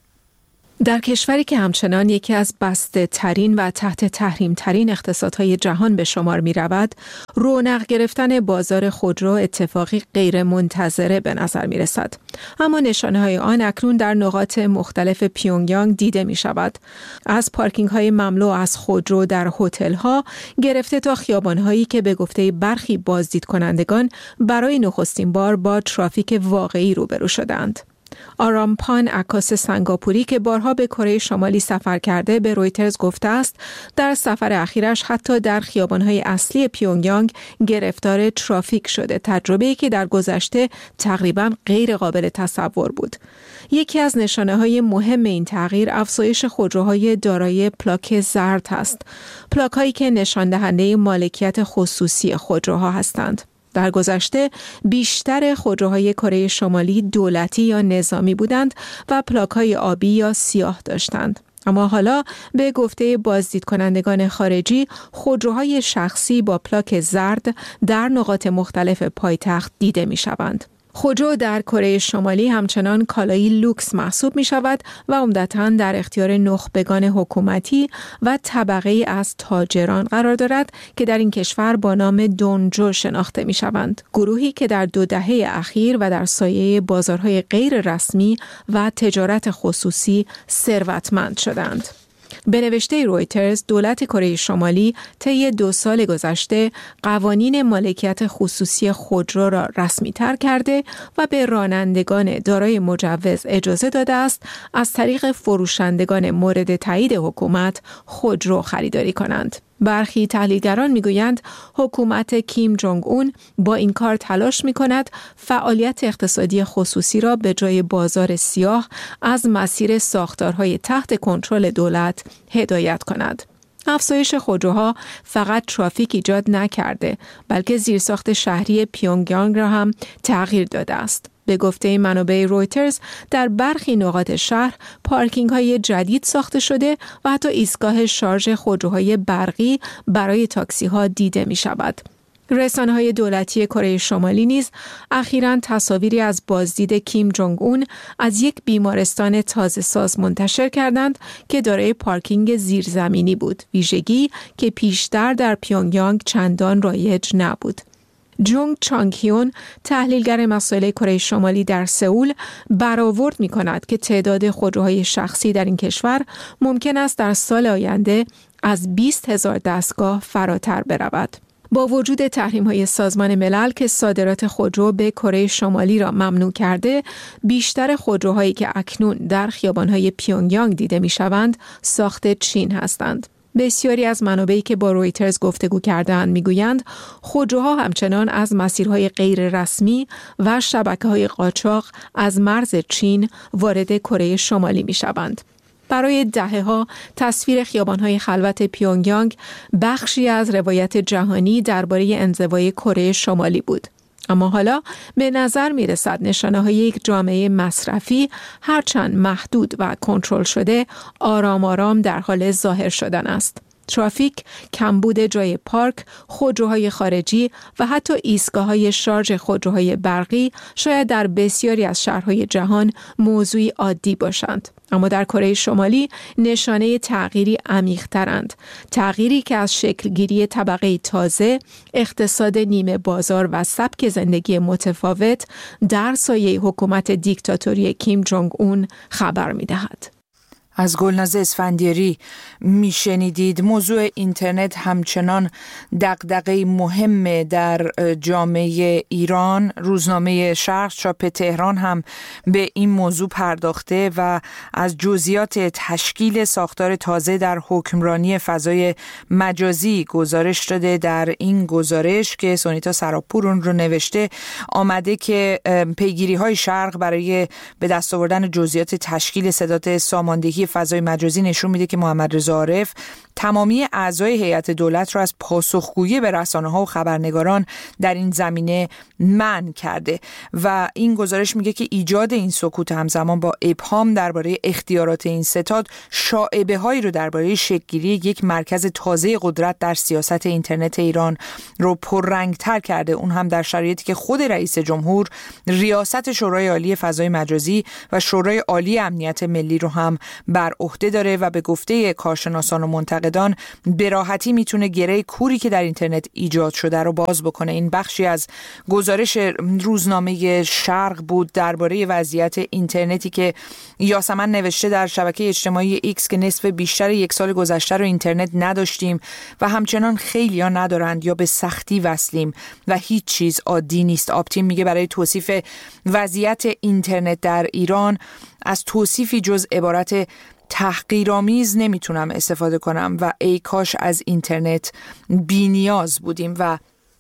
در کشوری که همچنان یکی از بسته ترین و تحت تحریم ترین اقتصادهای جهان به شمار می رود، رونق گرفتن بازار خودرو اتفاقی غیر منتظره به نظر می رسد. اما نشانه های آن اکنون در نقاط مختلف پیونگیانگ دیده می شود. از پارکینگ های مملو از خودرو در هتل ها گرفته تا خیابان هایی که به گفته برخی بازدید کنندگان برای نخستین بار با ترافیک واقعی روبرو شدند. آرامپان عکاس سنگاپوری که بارها به کره شمالی سفر کرده به رویترز گفته است در سفر اخیرش حتی در خیابان‌های اصلی پیونگیانگ گرفتار ترافیک شده، تجربه‌ای که در گذشته تقریباً غیر قابل تصور بود. یکی از نشانه‌های مهم این تغییر افزایش خودروهای دارای پلاک زرد است، پلاک‌هایی که نشان دهنده مالکیت خصوصی خودروها هستند. در گذشته بیشتر خودروهای کره شمالی دولتی یا نظامی بودند و پلاک‌های آبی یا سیاه داشتند. اما حالا به گفته بازدید کنندگان خارجی خودروهای شخصی با پلاک زرد در نقاط مختلف پایتخت دیده می شوند. خودرو در کره شمالی همچنان کالایی لوکس محسوب می شود و عمدتاً در اختیار نخبگان حکومتی و طبقه از تاجران قرار دارد که در این کشور با نام دونجو شناخته می شوند. گروهی که در دو دهه اخیر و در سایه بازارهای غیر رسمی و تجارت خصوصی ثروتمند شدند. به نوشته رویترز، دولت کره شمالی طی دو سال گذشته قوانین مالکیت خصوصی خودرو را رسمی تر کرده و به رانندگان دارای مجوز اجازه داده است از طریق فروشندگان مورد تایید حکومت خودرو خریداری کنند. برخی تحلیلگران میگویند حکومت کیم جونگ اون با این کار تلاش میکند فعالیت اقتصادی خصوصی را به جای بازار سیاه از مسیر ساختارهای تحت کنترل دولت هدایت کند. افزایش خودروها فقط ترافیک ایجاد نکرده، بلکه زیرساخت شهری پیونگیانگ را هم تغییر داده است. به گفته منابع رویترز، در برخی نقاط شهر پارکینگ های جدید ساخته شده و حتی ایستگاه شارژ خودروهای برقی برای تاکسی ها دیده می شود. رسانه‌های دولتی کره شمالی نیز اخیراً تصاویری از بازدید کیم جونگ اون از یک بیمارستان تازه ساز منتشر کردند که دارای پارکینگ زیرزمینی بود، ویژگی که پیشتر در پیونگیانگ چندان رایج نبود. جونگ چانگ هیون، تحلیلگر مسائل کره شمالی در سئول، برآورد می‌کند که تعداد خودروهای شخصی در این کشور ممکن است در سال آینده از بیست هزار دستگاه فراتر برود. با وجود تحریم‌های سازمان ملل که صادرات خودرو به کره شمالی را ممنوع کرده، بیشتر خودروهایی که اکنون در خیابان‌های پیونگیانگ دیده می‌شوند، ساخت چین هستند. بسیاری از منابعی که با رویترز گفتگو کردند میگویند خودروها همچنان از مسیرهای غیر رسمی و شبکه‌های قاچاق از مرز چین وارد کره شمالی میشوند. برای دهه‌ها تصویر خیابان‌های خلوت پیونگیانگ بخشی از روایت جهانی درباره انزوای کره شمالی بود. اما حالا به نظر می رسد نشانه های یک جامعه مصرفی هرچند محدود و کنترل شده آرام آرام در حال ظاهر شدن است. ترافیک، کمبود جای پارک، خودروهای خارجی و حتی ایستگاه‌های شارژ خودروهای برقی شاید در بسیاری از شهرهای جهان موضوعی عادی باشند. اما در کره شمالی نشانه تغییری عمیق‌ترند. تغییری که از شکلگیری طبقه تازه، اقتصاد نیمه بازار و سبک زندگی متفاوت در سایه حکومت دیکتاتوری کیم جونگ اون خبر می‌دهد. از گلناز اسفندیاری میشنیدید. موضوع اینترنت همچنان دغدغه مهمه در جامعه ایران. روزنامه شرق چاپ تهران هم به این موضوع پرداخته و از جزئیات تشکیل ساختار تازه در حکمرانی فضای مجازی گزارش داده. در این گزارش که سونیتا سراپور اون رو نوشته آمده که پیگیری های شرق برای به دست آوردن جزئیات تشکیل ستاد ساماندهی فضای مجازی نشون میده که محمد رضا عارف تمامی اعضای هیئت دولت را از پاسخگویی به رسانه‌ها و خبرنگاران در این زمینه منع کرده و این گزارش میگه که ایجاد این سکوت همزمان با ابهام درباره اختیارات این ستاد شایعه‌هایی رو درباره شکل‌گیری یک مرکز تازه قدرت در سیاست اینترنت ایران رو پررنگ‌تر کرده، اون هم در شرایطی که خود رئیس جمهور ریاست شورای عالی فضای مجازی و شورای عالی امنیت ملی رو هم بر عهده داره و به گفته کارشناسان و منتقدان به راحتی میتونه گره کوری که در اینترنت ایجاد شده رو باز بکنه. این بخشی از گزارش روزنامه شرق بود درباره وضعیت اینترنتی که یاسمن نوشته در شبکه اجتماعی ایکس که نصف بیشتر یک سال گذشته رو اینترنت نداشتیم و همچنان خیلی‌ها ندارند یا به سختی وصلیم و هیچ چیز عادی نیست. آپتیم میگه برای توصیف وضعیت اینترنت در ایران از توصیفی جز عبارت تحقیرآمیز نمیتونم استفاده کنم و ای کاش از اینترنت بی‌نیاز بودیم. و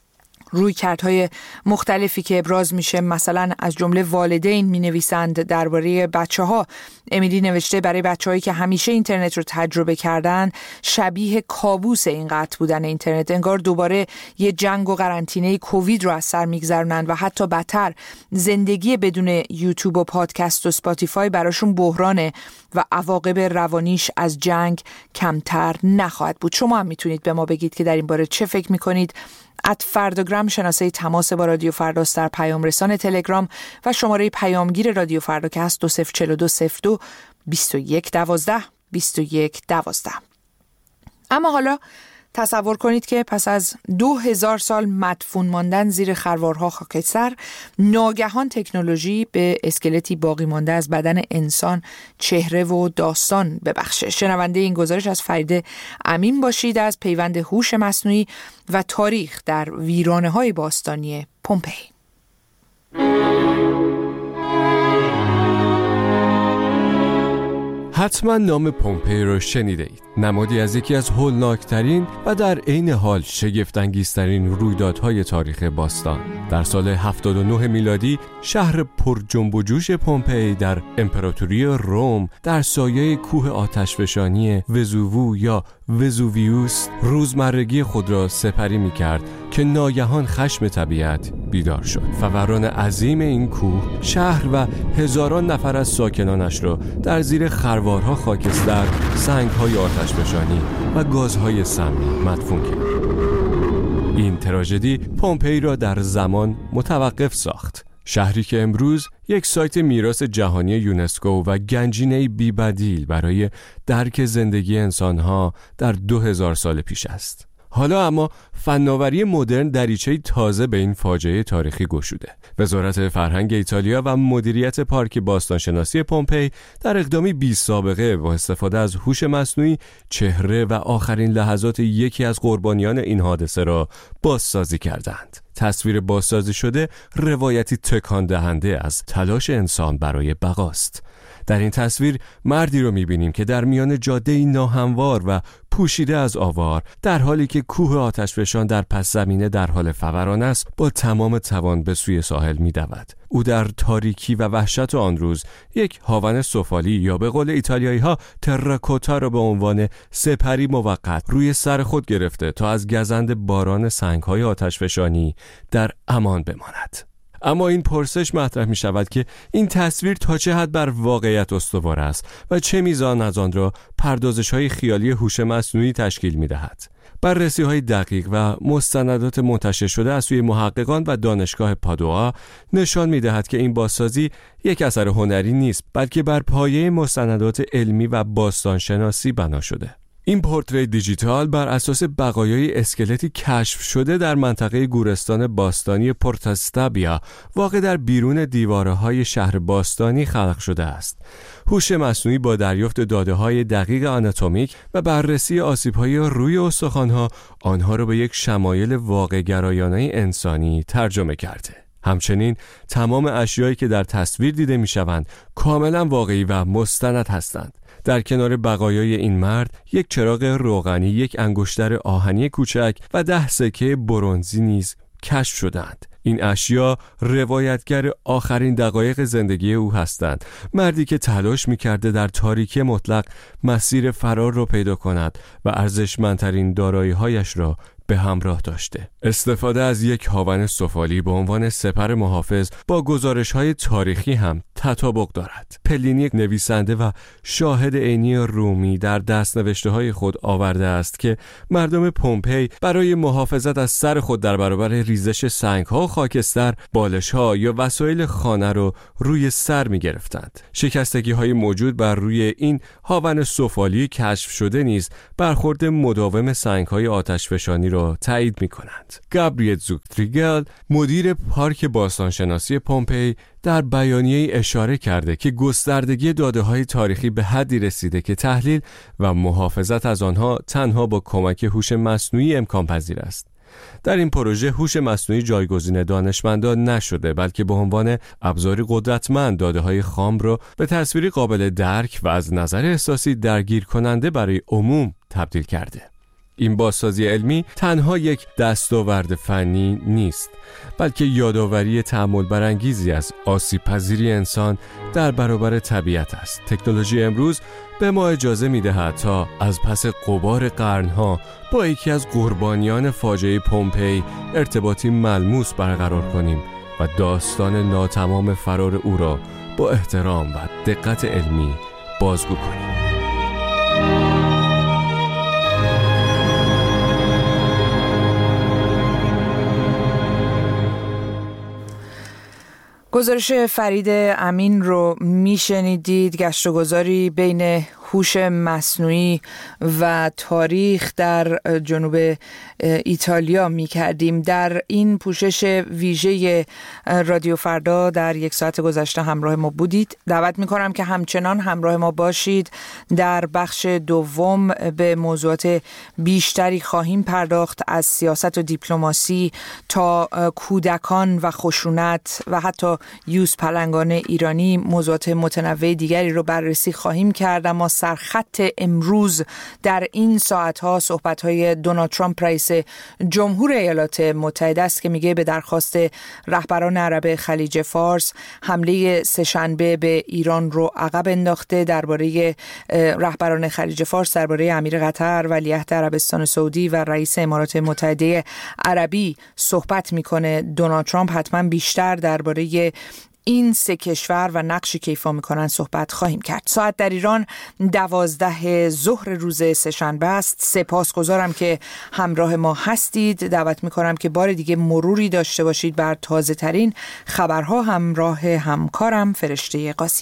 رویکردهای مختلفی که ابراز میشه مثلا از جمله والدین مینویسند درباره بچه‌ها. امیلی نوشته برای بچه‌هایی که همیشه اینترنت رو تجربه کردن شبیه کابوس این قطع بودن اینترنت، انگار دوباره یه جنگ و قرنطینه کووید رو از سر میگذرونن و حتی بدتر زندگی بدون یوتیوب و پادکست و اسپاتیفای براشون بحرانه و عواقب روانیش از جنگ کمتر نخواهد بود. شما هم میتونید به ما بگید که در این باره چه فکر میکنید. ات فرداگرام شناسه تماس با رادیو فرداست در پیام رسان تلگرام و شماره پیامگیر رادیو فردا که هست دو صفر چهل دو صفر دو بیست و یک دوازده بیست و یک دوازده. اما حالا تصور کنید که پس از دو هزار سال مدفون ماندن زیر خروارها خاکستر، ناگهان تکنولوژی به اسکلتی باقی مانده از بدن انسان چهره و داستان ببخشه. شنونده این گزارش از فرید امین باشید از پیوند هوش مصنوعی و تاریخ در ویرانه‌های باستانی پومپئی. حتما نام پومپئی رو شنیده اید. نمادی از یکی از هولناکترین و در عین حال شگفت‌انگیزترین رویدادهای تاریخ باستان. در سال هفتاد و نه میلادی شهر پر جنب و جوش پومپئی در امپراتوری روم در سایه کوه آتشفشانی وزووو یا وزوویوس روزمرگی خود را سپری می‌کرد که ناگهان خشم طبیعت بیدار شد. فوران عظیم این کوه شهر و هزاران نفر از ساکنانش را در زیر خروارها خاکستر، سنگ‌های آتشفشانی و گازهای سمی مدفون کرد. این تراژدی پومپئی را در زمان متوقف ساخت. شهری که امروز یک سایت میراث جهانی یونسکو و گنجینه‌ای بی‌بدیل برای درک زندگی انسان‌ها در دو هزار سال پیش است. حالا اما فناوری مدرن دریچه‌ای تازه به این فاجعه تاریخی گشوده. وزارت فرهنگ ایتالیا و مدیریت پارک باستانشناسی پومپئی در اقدامی بی سابقه با استفاده از هوش مصنوعی چهره و آخرین لحظات یکی از قربانیان این حادثه را بازسازی کردند. تصویر بازسازی شده روایتی تکان دهنده از تلاش انسان برای بقاست. در این تصویر مردی رو می‌بینیم که در میان جاده‌ای ناهموار و پوشیده از آوار، در حالی که کوه آتشفشان در پس زمینه در حال فوران است، با تمام توان به سوی ساحل می‌دود. او در تاریکی و وحشت آن روز یک هاون سفالی یا به قول ایتالیایی‌ها تراکوتا را به عنوان سپری موقت روی سر خود گرفته تا از گزند باران سنگ‌های آتشفشانی در امان بماند. اما این پرسش مطرح می شود که این تصویر تا چه حد بر واقعیت استوار است و چه میزان از آن را پردازش‌های خیالی هوش مصنوعی تشکیل می دهد. بررسی‌های دقیق و مستندات منتشر شده از سوی محققان و دانشگاه پادوا نشان می دهد که این بازسازی یک اثر هنری نیست، بلکه بر پایه مستندات علمی و باستانشناسی بنا شده. این پورتری دیجیتال بر اساس بقایای اسکلتی کشف شده در منطقه گورستان باستانی پورتاستابیا واقع در بیرون دیواره‌های شهر باستانی خلق شده است. هوش مصنوعی با دریافت داده‌های دقیق آناتومیک و بررسی آسیب‌های روی استخوان‌ها آنها را به یک شمایل واقع‌گرایانه انسانی ترجمه کرده. همچنین تمام اشیایی که در تصویر دیده می‌شوند کاملاً واقعی و مستند هستند. در کنار بقایای این مرد یک چراغ روغنی، یک انگشتر آهنی کوچک و ده سکه برنزی نیز کشف شدند. این اشیا روایتگر آخرین دقایق زندگی او هستند. مردی که تلاش می‌کرده در تاریکی مطلق مسیر فرار را پیدا کند و ارزشمندترین دارایی‌هایش را به همراه داشته. استفاده از یک هاون سفالی به عنوان سپر محافظ با گزارش‌های تاریخی هم تطابق دارد. پلینی نویسنده و شاهد عینی رومی در دست‌نوشته‌های خود آورده است که مردم پومپئی برای محافظت از سر خود در برابر ریزش سنگ‌ها و خاکستر، بالش‌ها یا وسایل خانه را روی سر می‌گرفتند. شکستگی‌های موجود بر روی این هاون سفالی کشف شده نیز برخورد مداوم سنگ‌های آتشفشانی را تایید می‌کنند. گابریل زوکتریگل، مدیر پارک باستانشناسی پومپئی، در بیانیه‌ای اشاره کرده که گستردگی داده‌های تاریخی به حدی رسیده که تحلیل و محافظت از آنها تنها با کمک هوش مصنوعی امکان پذیر است. در این پروژه هوش مصنوعی جایگزین دانشمندان نشده، بلکه به عنوان ابزاری قدرتمند داده‌های خام را به تصویری قابل درک و از نظر احساسی درگیر کننده برای عموم تبدیل کرده. این بازسازی علمی تنها یک دستاورد فنی نیست، بلکه یادآوری تأمل برانگیزی از آسیب پذیری انسان در برابر طبیعت است. تکنولوژی امروز به ما اجازه می‌دهد تا از پس غبار قرن‌ها با یکی از قربانیان فاجعه پومپئی ارتباطی ملموس برقرار کنیم و داستان ناتمام فرار او را با احترام و دقت علمی بازگو کنیم. گزارش فرید امین رو میشنیدید. گشت و گذاری بین هوش مصنوعی و تاریخ در جنوب ایتالیا می کردیم. در این پوشش ویژه رادیو فردا در یک ساعت گذشته همراه ما بودید. دعوت می کنم که همچنان همراه ما باشید. در بخش دوم به موضوعات بیشتری خواهیم پرداخت، از سیاست و دیپلماسی تا کودکان و خشونت و حتی یوز پلنگان ایرانی. موضوعات متنوع دیگری رو بررسی خواهیم کرد. اما سرخط امروز در این ساعتها صحبت‌های دونالد ترامپ رئیس جمهور ایالات متحده است که میگه به درخواست رهبران عرب خلیج فارس حمله سه‌شنبه به ایران رو عقب انداخته. درباره رهبران خلیج فارس درباره امیر قطر، ولیعهد عربستان سعودی و رئیس امارات متحده عربی صحبت میکنه دونالد ترامپ. حتما بیشتر درباره این سه کشور و نقشی که ایفا میکنن صحبت خواهیم کرد. ساعت در ایران دوازده ظهر روز سه‌شنبه است. سپاسگزارم که همراه ما هستید. دعوت میکنم که بار دیگه مروری داشته باشید بر تازه ترین خبرها همراه همکارم فرشته قاضی.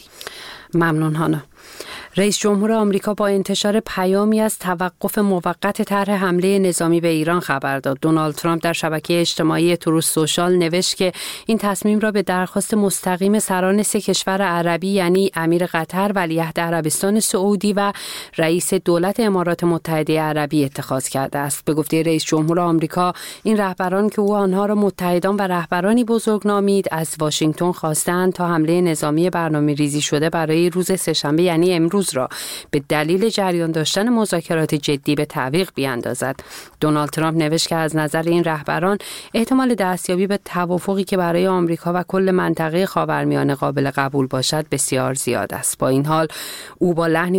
ممنون هانا. رئیس جمهور آمریکا با انتشار پیامی از توقف موقت طرح حمله نظامی به ایران خبر داد. دونالد ترامپ در شبکه اجتماعی تروث سوشال نوشت که این تصمیم را به درخواست مستقیم سران سه کشور عربی یعنی امیر قطر، ولیعهد عربستان سعودی و رئیس دولت امارات متحده عربی اتخاذ کرده است. به گفته رئیس جمهور آمریکا، این رهبران که او آنها را متحدان و رهبرانی بزرگ نامید، از واشنگتن خواستند تا حمله نظامی برنامه‌ریزی شده برای روز سه‌شنبه یعنی امروز را به دلیل جریان داشتن مذاکرات جدی به تعویق بیاندازد. دونالد ترامپ نوشت که از نظر این رهبران احتمال دستیابی به توافقی که برای آمریکا و کل منطقه خاورمیانه قابل قبول باشد بسیار زیاد است. با این حال او با لحنی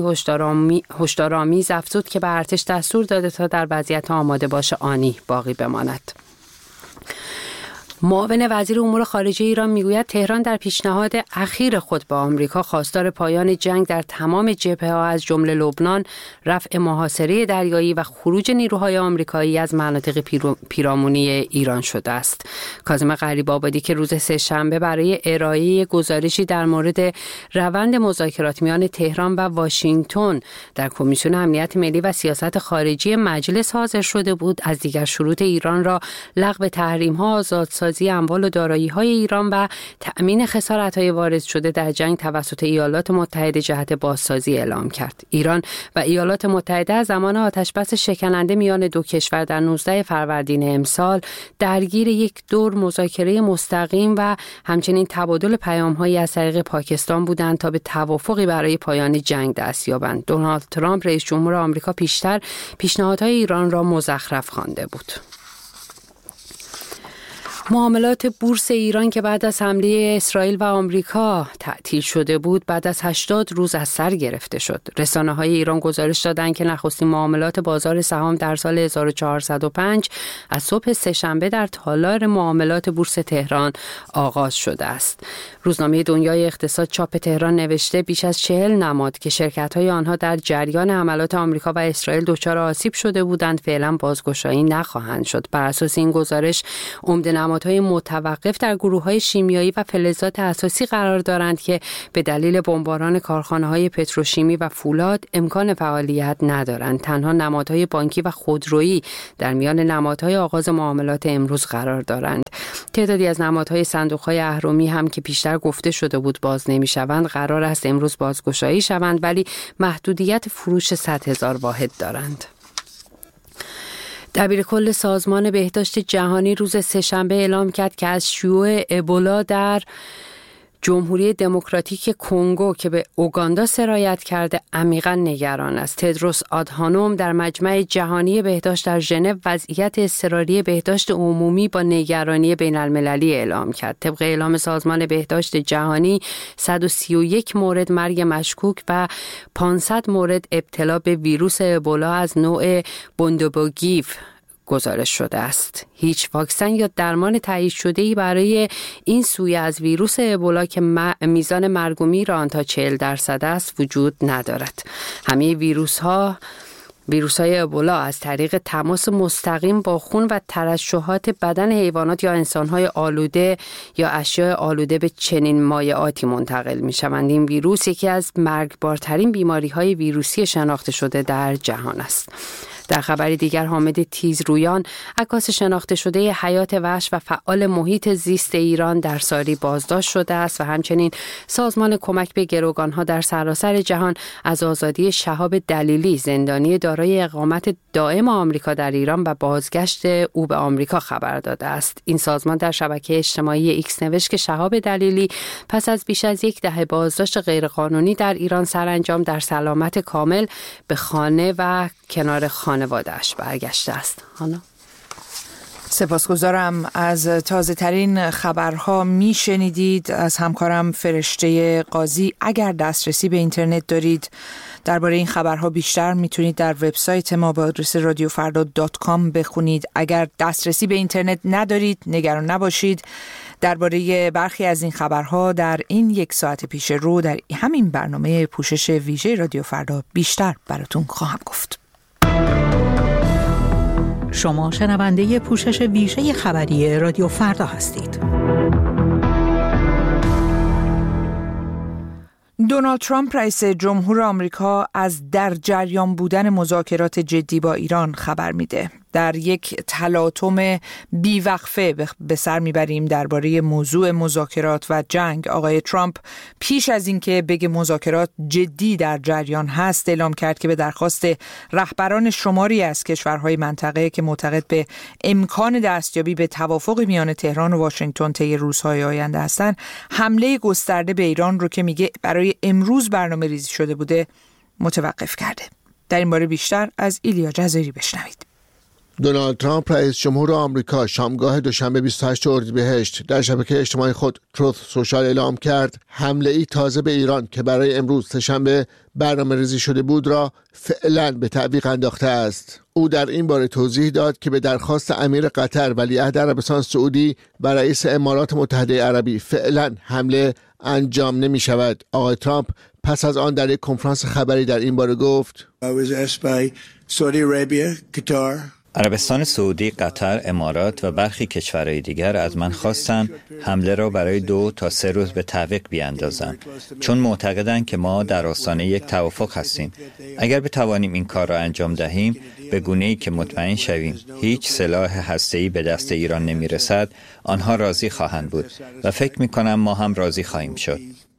هشدارآمیز افزود که به ارتش دستور داده تا در وضعیت آماده باشه آنی باقی بماند. معاون وزیر امور خارجه ایران میگوید تهران در پیشنهاد اخیر خود با آمریکا خواستار پایان جنگ در تمام جبهه‌ها از جمله لبنان، رفع محاصره دریایی و خروج نیروهای آمریکایی از مناطق پیرامونی ایران شده است. کاظم غریب‌آبادی که روز سه‌شنبه برای ارائه گزارشی در مورد روند مذاکرات میان تهران و واشنگتن در کمیسیون امنیت ملی و سیاست خارجی مجلس حاضر شده بود، از دیگر شروط ایران را لغو تحریم‌ها، آزادسازی اموال و دارایی‌های ایران و تأمین خسارت‌های وارد شده در جنگ توسط ایالات متحده جهت بازسازی اعلام کرد. ایران و ایالات متحده از زمان آتشبس شکننده میان دو کشور در نوزدهم فروردین امسال درگیر یک دور مذاکره مستقیم و همچنین تبادل پیام‌هایی از طریق پاکستان بودند تا به توافقی برای پایان جنگ دست یابند. دونالد ترامپ رئیس جمهور آمریکا پیشتر پیشنهادهای ایران را مزخرف خوانده بود. معاملات بورس ایران که بعد از حمله اسرائیل و آمریکا تعطیل شده بود، بعد از هشتاد روز از سر گرفته شد. رسانه‌های ایران گزارش دادند که نخستین معاملات بازار سهام در سال هزار و چهارصد و پنج از صبح سه‌شنبه در تالار معاملات بورس تهران آغاز شده است. روزنامه دنیای اقتصاد چاپ تهران نوشته بیش از چهل نماد که شرکت‌های آنها در جریان حملات آمریکا و اسرائیل دچار آسیب شده بودند فعلا بازگشایی نخواهند شد. بر اساس این گزارش عمده نمادهای متوقف در گروه‌های شیمیایی و فلزات اساسی قرار دارند که به دلیل بمباران کارخانه‌های پتروشیمی و فولاد امکان فعالیت ندارند. تنها نمادهای بانکی و خودرویی در میان نمادهای آغاز معاملات امروز قرار دارند. تعدادی از نمادهای صندوق‌های اهرمی هم که پیشتر گفته شده بود باز نمی‌شوند قرار است امروز بازگشایی شوند، ولی محدودیت فروش صد هزار واحد دارند. دبیرکل سازمان بهداشت جهانی روز سه‌شنبه اعلام کرد که از شیوع ابولا در جمهوری دموکراتیک کنگو که به اوگاندا سرایت کرده عمیقا نگران است. تدروس آدهانوم در مجمع جهانی بهداشت در ژنو وضعیت اضطراری بهداشت عمومی با نگرانی بین المللی اعلام کرد. طبق اعلام سازمان بهداشت جهانی صد و سی و یک مورد مرگ مشکوک و پانصد مورد ابتلا به ویروس ابولا از نوع بوندوبوگیو گزارش شده است. هیچ واکسن یا درمان تایید شده‌ای برای این سویه از ویروس ابولا که میزان مرگ و میر آن تا چهل درصد است وجود ندارد. همه ویروس ها ویروس های ابولا از طریق تماس مستقیم با خون و ترشحات بدن حیوانات یا انسان های آلوده یا اشیاء آلوده به چنین مایعاتی منتقل می شوند. این ویروس یکی از مرگبارترین بیماری های ویروسی شناخته شده در جهان است. در خبری دیگر حامد تیزرویان عکاس شناخته شده حیات وحش و فعال محیط زیست ایران در ساری بازداشت شده است و همچنین سازمان کمک به گروگانها در سراسر جهان از آزادی شهاب دلیلی زندانی دارای اقامت دائم آمریکا در ایران و بازگشت او به آمریکا خبر داده است. این سازمان در شبکه اجتماعی ایکس نوشت که شهاب دلیلی پس از بیش از یک دهه بازداشت غیرقانونی در ایران سرانجام در سلامت کامل به خانه و کنار خانواده‌اش برگشته است. هانا سپاسگزارم. از تازه ترین خبرها میشنیدید از همکارم فرشته قاضی. اگر دسترسی به اینترنت دارید درباره این خبرها بیشتر میتونید در وبسایت ما با آدرس رادیو فردا دات کام بخونید. اگر دسترسی به اینترنت ندارید نگران نباشید، درباره برخی از این خبرها در این یک ساعت پیش رو در همین برنامه پوشش ویژه رادیو فردا بیشتر براتون خواهم گفت. شما شنونده پوشش ویژه خبری رادیو فردا هستید. دونالد ترامپ رئیس جمهور آمریکا از در جریان بودن مذاکرات جدی با ایران خبر میده. در یک تلاطم بیوقفه به سر میبریم درباره موضوع مذاکرات و جنگ. آقای ترامپ پیش از اینکه بگه مذاکرات جدی در جریان هست اعلام کرد که به درخواست رهبران شماری از کشورهای منطقه که معتقد به امکان دستیابی به توافق میان تهران و واشنگتن طی روزهای آینده هستند، حمله گسترده به ایران رو که میگه برای امروز برنامه ریزی شده بوده متوقف کرده. در این باره بیشتر از ایلیا جزایری بشنوید. دونالد ترامپ رئیس جمهور آمریکا شامگاه دوشنبه بیست و هشتم اردیبهشت در شبکه اجتماعی خود تروث سوشال اعلام کرد حمله ای تازه به ایران که برای امروز سه‌شنبه برنامه‌ریزی شده بود را فعلا به تعویق انداخته است. او در این باره توضیح داد که به درخواست امیر قطر ولیعهد عربستان سعودی و رئیس امارات متحده عربی فعلا حمله انجام نمی شود. آقای ترامپ پس از آن در یک کنفرانس خبری در این باره گفت عربستان سعودی، قطر، امارات و برخی کشورهای دیگر از من خواستند حمله را برای دو تا سه روز به تعویق بیاندازم، چون معتقدند که ما در آستانه یک توافق هستیم. اگر بتوانیم این کار را انجام دهیم، به گونه‌ای که مطمئن شویم هیچ سلاح هسته‌ای به دست ایران نمی‌رسد، آنها راضی خواهند بود و فکر می‌کنم ما هم راضی خواهیم شد.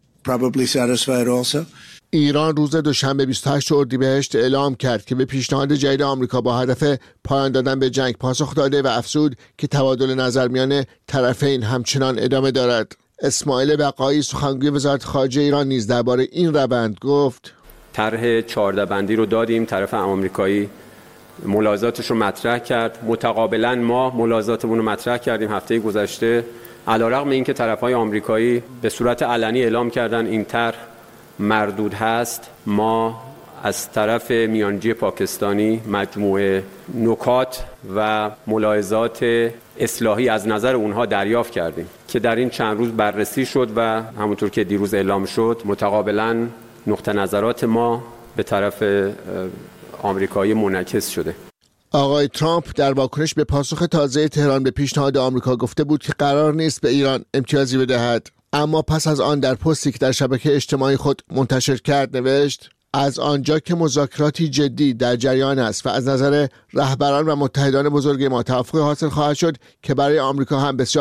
ایران روز دوشنبه بیست و هشتم اردیبهشت اعلام کرد که به پیشنهاد جدید آمریکا با هدف پایان دادن به جنگ پاسخ داده و افزود که تبادل نظر میان طرفین همچنان ادامه دارد. اسماعیل بقایی سخنگوی وزارت خارجه ایران نیز درباره این روند گفت: طرح چهارده بندی رو دادیم، طرف آمریکایی ملاحظاتش رو مطرح کرد، متقابلا ما ملاحظاتمون رو مطرح کردیم هفته گذشته. علیرغم اینکه طرف‌های آمریکایی به صورت علنی اعلام کردن این طرح مردود هست، ما از طرف میانجی پاکستانی مجموعه نکات و ملاحظات اصلاحی از نظر اونها دریافت کردیم که در این چند روز بررسی شد و همونطور که دیروز اعلام شد متقابلا نقطه نظرات ما به طرف آمریکایی منعکس شده. آقای ترامپ در واکنش به پاسخ تازه تهران به پیشنهاد آمریکا گفته بود که قرار نیست به ایران امتیازی بدهد، اما پس از آن در پستی که در شبکه اجتماعی خود منتشر کرد نوشت: از آنجا که مذاکراتی جدی در جریان است و از نظر رهبران و متحدان بزرگ ما توافق حاصل خواهد شد که برای آمریکا هم بسیار